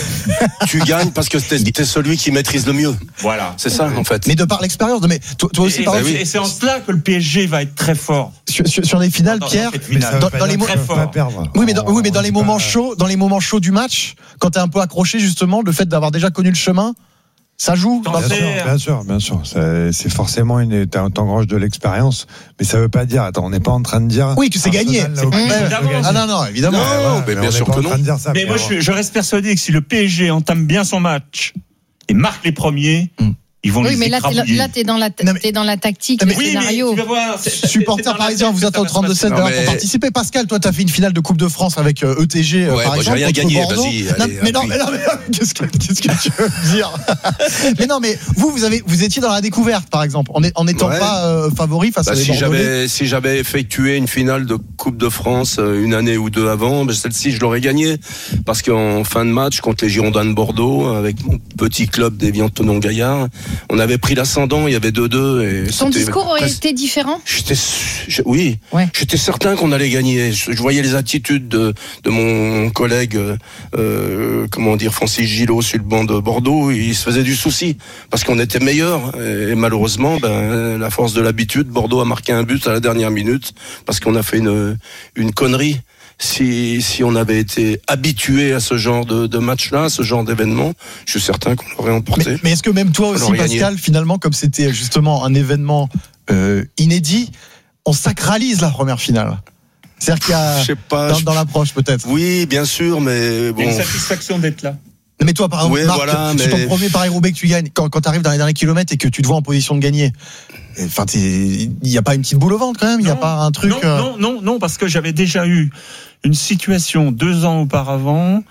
Tu gagnes parce que t'es, t'es celui qui maîtrise le mieux. Voilà. C'est ça, en fait. Mais de par l'expérience, mais toi, toi aussi, et, par et, exemple. Et c'est en cela que le P S G va être très fort. Sur, sur, sur les finales, dans, Pierre, dans, dans, dans les très fort. Oui, mais dans, oui, mais dans les moments chauds, dans les moments chauds du match, quand t'es un peu accroché, justement, le fait d'avoir déjà connu le chemin, ça joue. Bien sûr, bien sûr, bien sûr. C'est, c'est forcément une, t'engranges de l'expérience, mais ça veut pas dire. Attends, on n'est pas en train de dire. Oui, que c'est gagné. C'est ah non, non, évidemment. Non, ouais, ouais, mais bien sûr que non. Ça, mais moi, je, je reste persuadé que si le P S G entame bien son match et marque les premiers. Mm. Ils vont oui, les mais là, écrabouiller. t'es, là, t'es dans la, t- t'es dans la tactique, le oui, scénario. Mais tu vas voir, c'est, supporter parisien, vous êtes au trente-sept non, mais... pour participer. Pascal, toi, t'as fait une finale de Coupe de France avec E T G, ouais, par moi, exemple. J'ai rien gagné, vas-y. Non, allez, mais, non, mais non, mais non, qu'est-ce que, qu'est-ce que tu veux me dire? Mais non, mais vous, vous avez, vous étiez dans la découverte, par exemple, en, est, en étant ouais. pas euh, favori face bah, à des si j'avais, si j'avais effectué une finale de Coupe de France une année ou deux avant, ben celle-ci, je l'aurais gagnée. Parce qu'en fin de match, contre les Girondins de Bordeaux, avec mon petit club d'Évian-Tonon-Gaillard, on avait pris l'ascendant, il y avait deux Et Son discours aurait presque... été différent. J'étais, je, oui, ouais. j'étais certain qu'on allait gagner. Je, je voyais les attitudes de, de mon collègue, euh, comment dire, Francis Gillot sur le banc de Bordeaux. Il se faisait du souci parce qu'on était meilleurs. Et malheureusement, ben, la force de l'habitude, Bordeaux a marqué un but à la dernière minute parce qu'on a fait une, une connerie. Si, si on avait été habitué à ce genre de, de match-là, à ce genre d'événement, je suis certain qu'on l'aurait emporté. Mais, mais est-ce que même toi aussi, Pascal, gagné. Finalement, comme c'était justement un événement euh, inédit, on sacralise la première finale? C'est-à-dire qu'il y a Je sais pas. dans, je- dans l'approche peut-être. Oui, bien sûr, mais Il y a bon. une satisfaction d'être là. Mais toi, par exemple, Ouais, Marc, voilà, sur mais- ton premier Paris-Roubaix que tu gagnes, quand, quand tu arrives dans les derniers kilomètres et que tu te vois en position de gagner, enfin, il n'y a pas une petite boule au ventre quand même. Il n'y a Non, pas un truc. Non, euh, non, non, non, parce que j'avais déjà eu une situation deux ans auparavant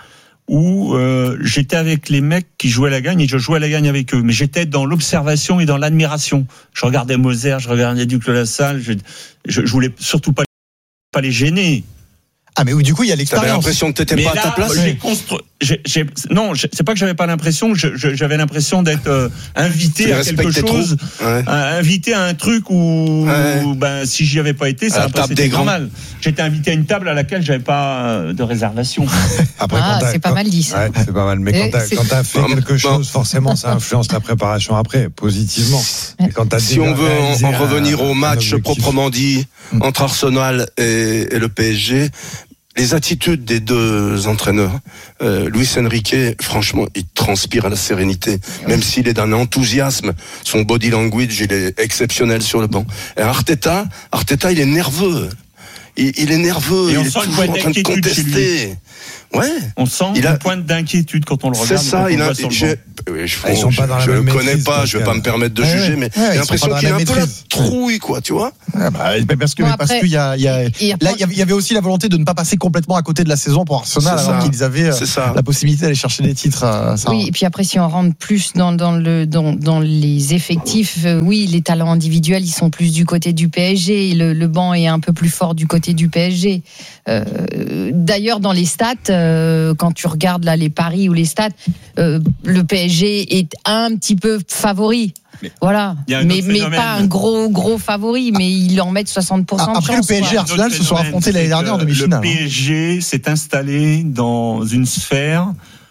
où euh, j'étais avec les mecs qui jouaient la gagne et je jouais la gagne avec eux. Mais j'étais dans l'observation et dans l'admiration. Je regardais Moser, je regardais Duc de la Salle. Je, je, je voulais surtout pas, pas les gêner. Ah, mais oui, du coup, il y a T'avais l'expérience. l'impression que t'étais Mais pas là, à ta place. j'ai construit. J'ai, j'ai, non, j'ai- c'est pas que j'avais pas l'impression. Je, je, j'avais l'impression d'être euh, invité Tu à les quelque respectais chose, trop. Ouais. euh, invité à un truc où, Ouais. où, ben, si j'y avais pas été, À ça la aurait pas table été des grands. normal. J'étais invité à une table à laquelle j'avais pas euh, de réservation. Après, Ah, quand t'as- c'est pas quand- mal dit, ça. Ouais, c'est pas mal. Mais Et quand t'as, c'est- quand t'as fait Non, quelque non. chose, forcément, ça influence la préparation après, positivement. Et quand t'as Si déjà on veut réalisé en, en un- revenir au un match objectif. proprement dit entre Arsenal et, et le P S G, les attitudes des deux entraîneurs, euh, Luis Enrique, franchement, il transpire à la sérénité, même s'il est d'un enthousiasme. Son body language, il est exceptionnel sur le banc. Et Arteta, Arteta, il est nerveux. Il, il est nerveux. Et on il est sent une toujours pointe en train de d'inquiétude chez lui. contester. Ouais. On sent Il a- une pointe d'inquiétude quand on le C'est regarde. ça, quand on il le a, voit sur le je, banc. oui, je, Ah, ils sont je- pas dans la je même le connais maîtrise, pas, je vais pas Pascal. me permettre de Ouais, juger, ouais. mais Ouais, j'ai ils sont l'impression pas dans qu'il a la un peu la maîtrise. trouille, quoi, tu vois. Ah bah, parce que, Bon, parce après- qu'il y a, il y a, Et- et après- là, il y avait- il y avait aussi la volonté de ne pas passer complètement à côté de la saison pour Arsenal, C'est alors ça. qu'ils avaient euh, C'est ça. la possibilité d'aller chercher des titres. euh, ça. Oui, et puis après, si on rentre plus dans, dans, le, dans, dans les effectifs, euh, oui, les talents individuels, ils sont plus du côté du P S G. Le, le banc est un peu plus fort du côté du P S G. Euh, D'ailleurs, dans les stats, euh, quand tu regardes là les paris ou les stats, euh, le P S G est un petit peu favori. Mais- Voilà, Il y a un mais, autre mais phénomène. pas un gros gros favori, mais ils en mettent soixante pour cent. Après, de chance, le P S G quoi. Arsenal Notre se sont phénomène, affrontés l'année c'est dernière en que demi-finale. Le P S G s'est installé dans une sphère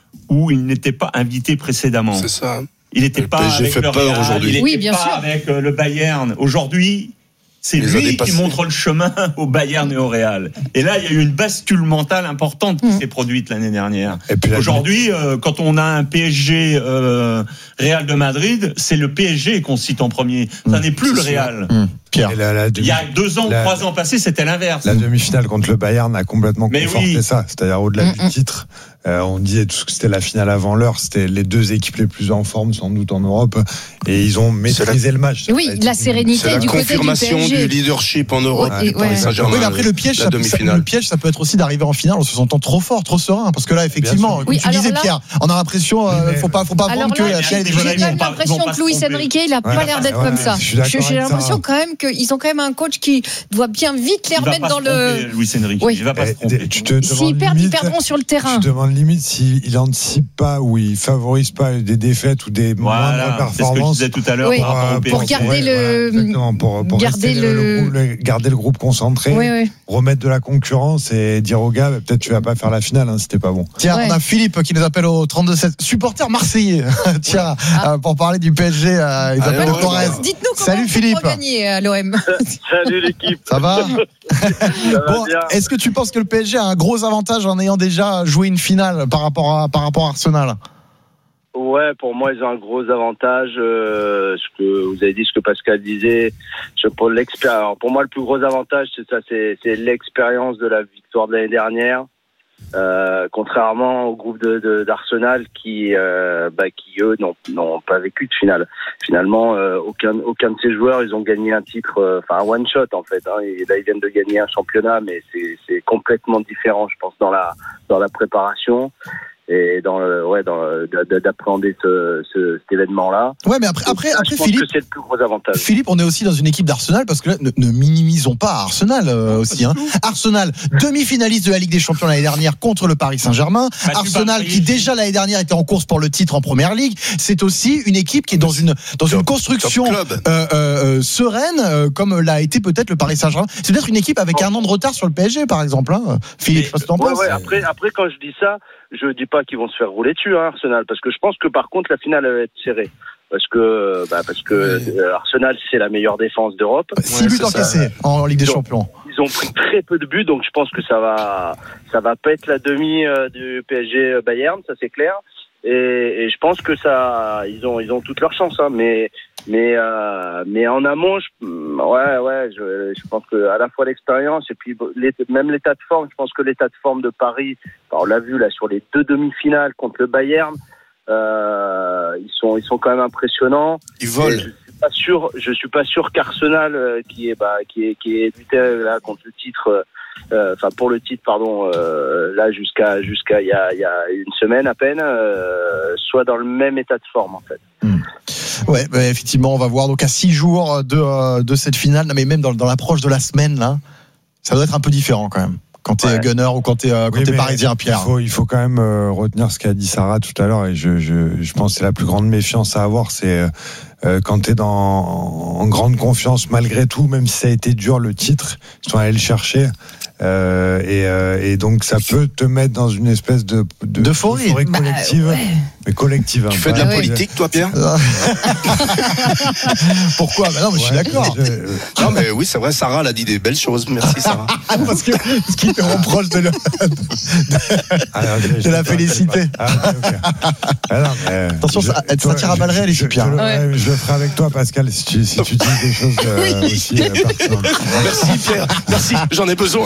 où il n'était pas invité précédemment. C'est ça. Il n'était Le pas P S G avec fait le peur Real, aujourd'hui. il n'était Oui, bien pas sûr. avec euh, le Bayern. Aujourd'hui, c'est Il les a lui qui dépassés. montre le chemin au Bayern et au Real. Et là, il y a eu une bascule mentale importante qui Mm. s'est produite l'année dernière. Et puis la- Aujourd'hui, euh, quand on a un P S G euh, Real de Madrid, c'est le P S G qu'on cite en premier. Ça Mm. n'est plus le C'est sûr. Real. Hum, Pierre. Et la, la Il demi- y a deux ans ou la- trois ans passés, c'était l'inverse. La demi-finale contre le Bayern a complètement Mais conforté oui. ça. C'est-à-dire au-delà Mm, du mm. titre, euh, on disait tout ce que c'était la finale avant l'heure. C'était les deux équipes les plus en forme sans doute en Europe, et ils ont maîtrisé le match. Oui, Ça a été- la sérénité C'est la du côté du P confirmation S du G. leadership en Europe. Ouais, du Paris ouais. Saint-Germain, Oui, mais après le piège, la ça, ça- demi-finale. le piège, ça peut être aussi d'arriver en finale en se sentant trop fort, trop serein, parce que là, effectivement, sûr. comme Oui, tu alors disais, là- Pierre, on a l'impression, euh, Mais- faut pas, faut pas Alors vendre que là, la finale est j'ai déjà quand gagnée. même Ils vont l'impression pas que se Luis tromper. Enrique, il a Ouais, pas l'air d'être ouais, comme ça. je suis d'accord J'ai avec l'impression ça. quand même qu'ils ont quand même un coach qui doit bien vite les Il va remettre pas dans se le. tromper, Luis Enrique. Oui. Il va pas se Eh, tromper. tu te S'ils demandes perdent, ils limite- perdront sur le Tu terrain. te demandes limite s'il anticipe pas ou il favorise pas des défaites ou des Voilà, moindres c'est ce que je performances. disais tout à l'heure Oui. par rapport au Pour P S G. garder le- exactement, pour, pour garder rester le, le- le groupe, le- garder le groupe concentré, Oui, oui. remettre de la concurrence et dire aux gars, bah, peut-être tu vas pas faire la finale, hein, c'était pas bon. Tiens, Ouais. on a Philippe qui nous appelle au trente-deux sept, supporter marseillais. Tiens, Ah. euh, pour parler du P S G, euh, il Allez, s'appelle ouais, Torres. ouais. Dites-nous comment Salut, on fait Philippe. pour gagner à l'O M. Salut l'équipe. Ça va? Ça va Bon, bien. est-ce que tu penses que le P S G a un gros avantage en ayant déjà joué une finale par rapport à, par rapport à Arsenal? Ouais, pour moi, ils ont un gros avantage. Euh, ce que vous avez dit, ce que Pascal disait. Je, pour l'expérience. Pour moi, le plus gros avantage, c'est ça, c'est, c'est l'expérience de la victoire de l'année dernière. Euh, contrairement au groupe de, de, d'Arsenal qui, euh, bah, qui eux n'ont, n'ont pas vécu de finale. Finalement, euh, aucun, aucun de ces joueurs, ils ont gagné un titre, euh, enfin un one shot en fait. Hein, et là, ils viennent de gagner un championnat, mais c'est, c'est complètement différent, je pense, dans la, dans la préparation et dans le, ouais, dans le, d'appréhender ce, ce, cet événement-là. Ouais, mais après, Donc, après, ça, après je pense Philippe. que c'est le plus gros avantage. Philippe, on est aussi dans une équipe d'Arsenal parce que là, ne, ne minimisons pas Arsenal euh, aussi. Hein. Arsenal, demi-finaliste de la Ligue des Champions l'année dernière contre le Paris Saint-Germain. Bah, tu Arsenal vas- qui déjà l'année dernière était en course pour le titre en Première Ligue. C'est aussi une équipe qui est dans une dans une Top- construction top club. euh, euh, sereine, euh, comme l'a été peut-être le Paris Saint-Germain. C'est peut-être une équipe avec un an de retard sur le P S G, par exemple. Hein. Philippe, je sais pas ce que t'en Ouais, penses. ouais, après, après, quand je dis ça, je dis pas qu'ils vont se faire rouler dessus, hein, Arsenal, parce que je pense que par contre, la finale elle va être serrée. Parce que, bah, parce que euh, Arsenal, c'est la meilleure défense d'Europe. Six buts encaissés en Ligue des Donc, Champions. Ils ont pris très peu de buts, donc je pense que ça va, ça va pas être la demi euh, du P S G Bayern, ça c'est clair. et, et je pense que ça, ils ont, ils ont toutes leurs chances. Hein, mais, mais, euh, mais en amont, je, ouais, ouais, je, je pense que à la fois l'expérience et puis les, même l'état de forme. Je pense que l'état de forme de Paris, on l'a vu là sur les deux demi-finales contre le Bayern, euh, ils sont, ils sont quand même impressionnants. Ils volent. Et je suis pas sûr, je suis pas sûr qu'Arsenal, euh, qui est, bah, qui est, qui est lutté là contre le titre. Euh, enfin euh, pour le titre pardon euh, là jusqu'à jusqu'à il y a il y a une semaine à peine euh, soit dans le même état de forme en fait. Mmh. Ouais, bah, effectivement, on va voir donc à six jours de de cette finale, mais même dans, dans l'approche de la semaine là, ça doit être un peu différent quand même. Quand t'es ouais. Gunner ou quand t'es, euh, quand oui, t'es parisien, Pierre. Il faut, il faut quand même euh, retenir ce qu'a dit Sarah tout à l'heure, et je, je, je pense que c'est la plus grande méfiance à avoir, c'est euh, quand t'es dans, en grande confiance malgré tout, même si ça a été dur le titre, ils sont allés le chercher. Euh, et, euh, et donc ça peut te mettre dans une espèce de de, de folie collective, bah, ouais. mais collective. Tu hein, fais de la ouais. politique, toi, Pierre? Pourquoi? Bah non, mais ouais, je suis d'accord. Je... Non, mais oui, c'est vrai. Sarah, elle a dit des belles choses. Merci, Sarah. Parce que ce qui te reproche de, le... de, Alors, de la féliciter. Ah, okay, okay. Ah, non, mais attention, je, ça, ça tire à balles réelles ici, Pierre. Je, je, ouais. je le ferai avec toi, Pascal, si tu, si tu dis des choses euh, aussi. Euh, Merci, Pierre. Merci. J'en ai besoin.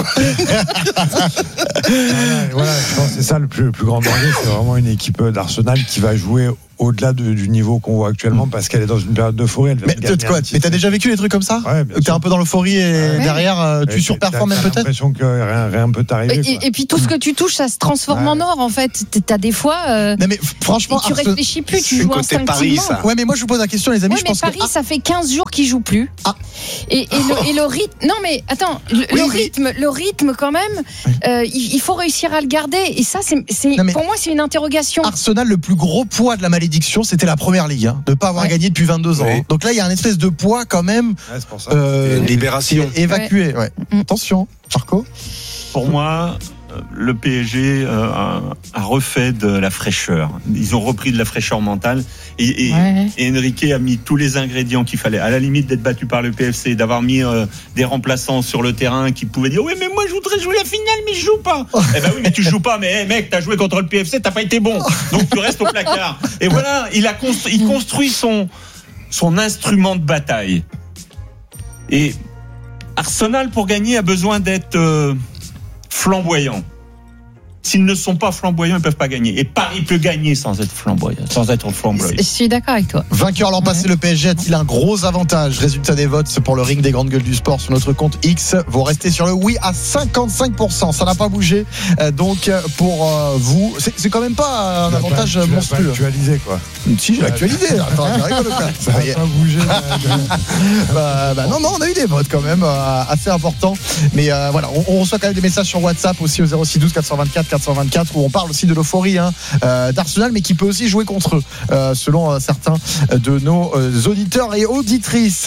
voilà, voilà, je pense que c'est ça le plus, le plus grand danger, c'est vraiment une équipe d'Arsenal qui va jouer au-delà de, du niveau qu'on voit actuellement parce qu'elle est dans une période d'euphorie. Elle mais, de quoi, mais t'as déjà vécu des trucs comme ça? Ouais, t'es un peu dans l'euphorie et ouais. derrière tu et surperformes même peut-être. J'ai l'impression que rien, rien peut t'arriver. Et, et, et puis tout ce que tu touches, ça se transforme ouais. en or en fait. T'as des fois. Euh, non mais franchement, tu Arsenal, réfléchis plus, tu joues instinctivement. Paris, ça. Ouais, mais moi je vous pose la question, les amis. Ouais, je mais pense Paris, que... ça fait quinze jours qu'ils jouent plus. Ah. Et, et, le, et le rythme. Non mais attends, le, oui, le rythme, oui. le rythme quand même. Oui. Euh, il faut réussir à le garder. Et ça, c'est, c'est non, pour moi, c'est une interrogation. Arsenal, le plus gros poids de la malédiction, c'était la première ligue, hein, de ne pas avoir ouais. gagné depuis vingt-deux ans. Oui. Donc là, il y a un espèce de poids quand même. Ouais, c'est pour ça. Euh, une libération. Évacué. Ouais. Ouais. Attention, Marco. Pour moi, le P S G euh, a, a refait de la fraîcheur. Ils ont repris de la fraîcheur mentale. Et, et, ouais. et Enrique a mis tous les ingrédients qu'il fallait. À la limite d'être battu par le P F C, d'avoir mis euh, des remplaçants sur le terrain qui pouvaient dire oui, mais moi je voudrais jouer la finale, mais je joue pas. Eh ben oui, mais tu joues pas. Mais hey, mec, t'as joué contre le P F C, t'as pas été bon. Donc tu restes au placard. Et voilà, il a constru- il construit son son instrument de bataille. Et Arsenal, pour gagner, a besoin d'être euh, flamboyant. S'ils ne sont pas flamboyants, ils ne peuvent pas gagner. Et Paris peut gagner sans être flamboyant, sans être flamboyant. Je suis d'accord avec toi. Vainqueur l'an passé, ouais. le P S G a-t-il un gros avantage? Résultat des votes pour le ring des grandes gueules du sport sur notre compte X. Vous restez sur le oui à cinquante-cinq pour cent. Ça n'a pas bougé. Donc pour vous, c'est, c'est quand même pas un tu avantage pas, monstrueux. Tu l'as actualisé quoi? Si, j'ai actualisé. Attends, tu rigoles pas. Ça n'a pas bougé. bah, bah, non, non, on a eu des votes quand même euh, assez importants. Mais euh, voilà, on, on reçoit quand même des messages sur WhatsApp aussi au zéro six douze quatre cent vingt-quatre quatre cent vingt-quatre où on parle aussi de l'euphorie hein, euh, d'Arsenal, mais qui peut aussi jouer contre eux, euh, selon euh, certains de nos euh, auditeurs et auditrices.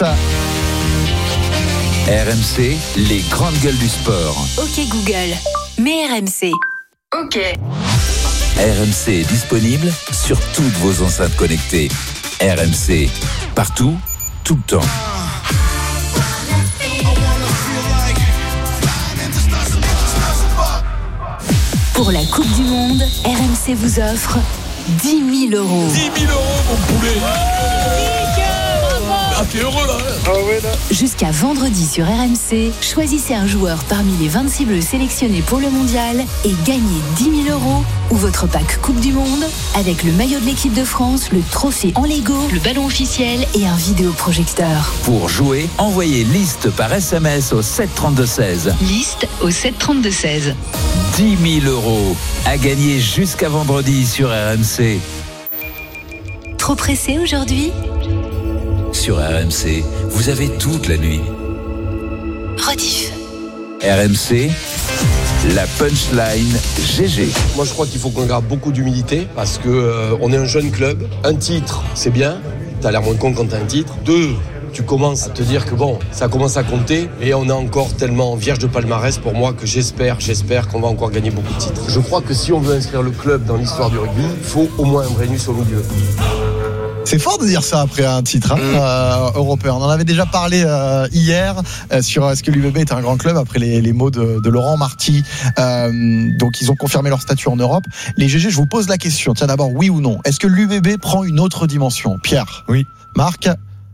R M C, les grandes gueules du sport. Ok Google, mets R M C. Ok. R M C est disponible sur toutes vos enceintes connectées. R M C, partout, tout le temps. Pour la Coupe du Monde, R M C vous offre dix mille euros. dix mille euros, mon poulet. Ah, t'es heureux là, ah ouais, là. Jusqu'à vendredi sur R M C, choisissez un joueur parmi les vingt-six bleus sélectionnés pour le mondial et gagnez dix mille euros ou votre pack Coupe du Monde avec le maillot de l'équipe de France, le trophée en Lego, le ballon officiel et un vidéoprojecteur. Pour jouer, envoyez liste par S M S au sept trente-deux seize. Liste au sept trente-deux seize. dix mille euros à gagner jusqu'à vendredi sur R M C. Trop pressé aujourd'hui ? Sur R M C, vous avez toute la nuit. Rediff. R M C, la punchline G G. Moi je crois qu'il faut qu'on garde beaucoup d'humilité parce que euh, on est un jeune club. Un titre, c'est bien. T'as l'air moins con quand t'as un titre. Deux, tu commences à te dire que bon, ça commence à compter et on est encore tellement vierge de palmarès pour moi que j'espère, j'espère qu'on va encore gagner beaucoup de titres. Je crois que si on veut inscrire le club dans l'histoire du rugby, il faut au moins un Brennus au milieu. C'est fort de dire ça après un titre hein, euh, européen. On en avait déjà parlé euh, hier euh, sur est-ce que l'U B B est un grand club après les, les mots de, de Laurent Marty. Euh, donc ils ont confirmé leur statut en Europe. Les G G, je vous pose la question. Tiens d'abord, oui ou non? Est-ce que l'U B B prend une autre dimension? Pierre? Oui. Marc?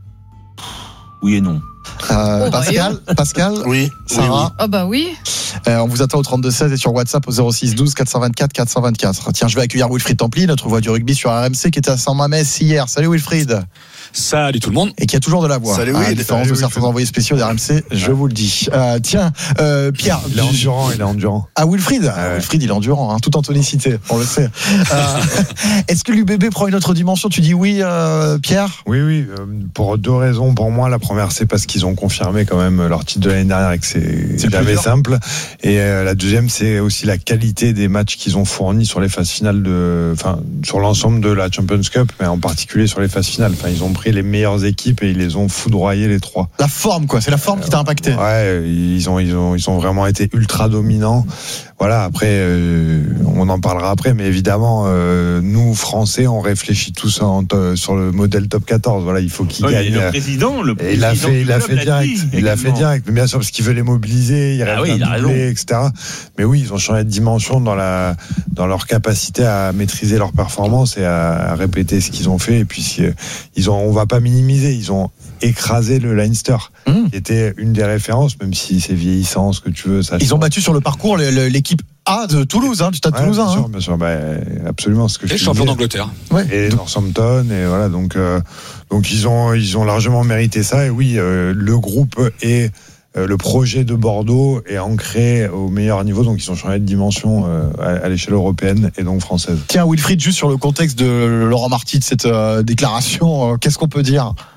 Oui et non. Euh, Oh, Pascal, Pascal, Oui. Sarah, Ah bah oui. euh, on vous attend au trente-deux seize et sur WhatsApp au zéro six douze quatre cent vingt-quatre quatre cent vingt-quatre. Tiens, je vais accueillir Wilfried Templi, notre voix du rugby sur R M C, qui était à Saint-Mamès hier. Salut Wilfried. Salut tout le monde. Et qui a toujours de la voix. Salut, à la Will. différence Salut, de certains Will. envoyés spéciaux d'R M C, je vous le dis. Euh, tiens, euh, Pierre. Il est endurant, il est endurant. Ah, Wilfried. Ah, ouais. Wilfried, il est endurant, hein, toute antonicité, on le sait. Euh, est-ce que l'U B B prend une autre dimension? Tu dis oui, euh, Pierre? Oui, oui, euh, pour deux raisons. Pour moi, la première, c'est parce qu'ils ont confirmé quand même leur titre de l'année dernière et que c'est C'est jamais plus dur. simple. Et euh, la deuxième, c'est aussi la qualité des matchs qu'ils ont fournis sur les phases finales de, enfin, sur l'ensemble de la Champions Cup, mais en particulier sur les phases finales. Enfin, ils ont pris les meilleures équipes et ils les ont foudroyés les trois. La forme, quoi. C'est la forme qui t'a impacté. Ouais, ils ont, ils ont, ils ont vraiment été ultra dominants. Voilà. Après, euh, on en parlera après, mais évidemment, euh, nous Français, on réfléchit tous en, euh, sur le modèle top quatorze. Voilà, il faut qu'ils Ouais, gagnent. le président, le Et il l'a président fait, du il l'a club fait l'a direct. dit, Il l'a fait également. direct. Mais bien sûr, parce qu'il veut les mobiliser, il Ah rêve oui, d'un il a doublé, raison. et cetera. Mais oui, ils ont changé de dimension dans la, dans leur capacité à maîtriser leur performance et à, à répéter ce qu'ils ont fait. Et puis, si, ils ont, on va pas minimiser. Ils ont écrasé le Leinster, Mmh. qui était une des références, même si c'est vieillissant, ce que tu veux. Ça Ils ont change. battu sur le parcours le- le- l'équipe A de Toulouse, hein, du Stade Ouais, Toulousain. bien hein. sûr, bien sûr, bah, absolument ce que je Et te champion disais. d'Angleterre. Ouais. Et Northampton, et voilà, donc euh, donc ils ont ils ont largement mérité ça. Et oui, euh, le groupe et euh, le projet de Bordeaux est ancré au meilleur niveau, donc ils ont changé de dimension euh, à, à l'échelle européenne et donc française. Tiens, Wilfried, juste sur le contexte de Laurent Marty de cette euh, déclaration, euh, qu'est-ce qu'on peut dire?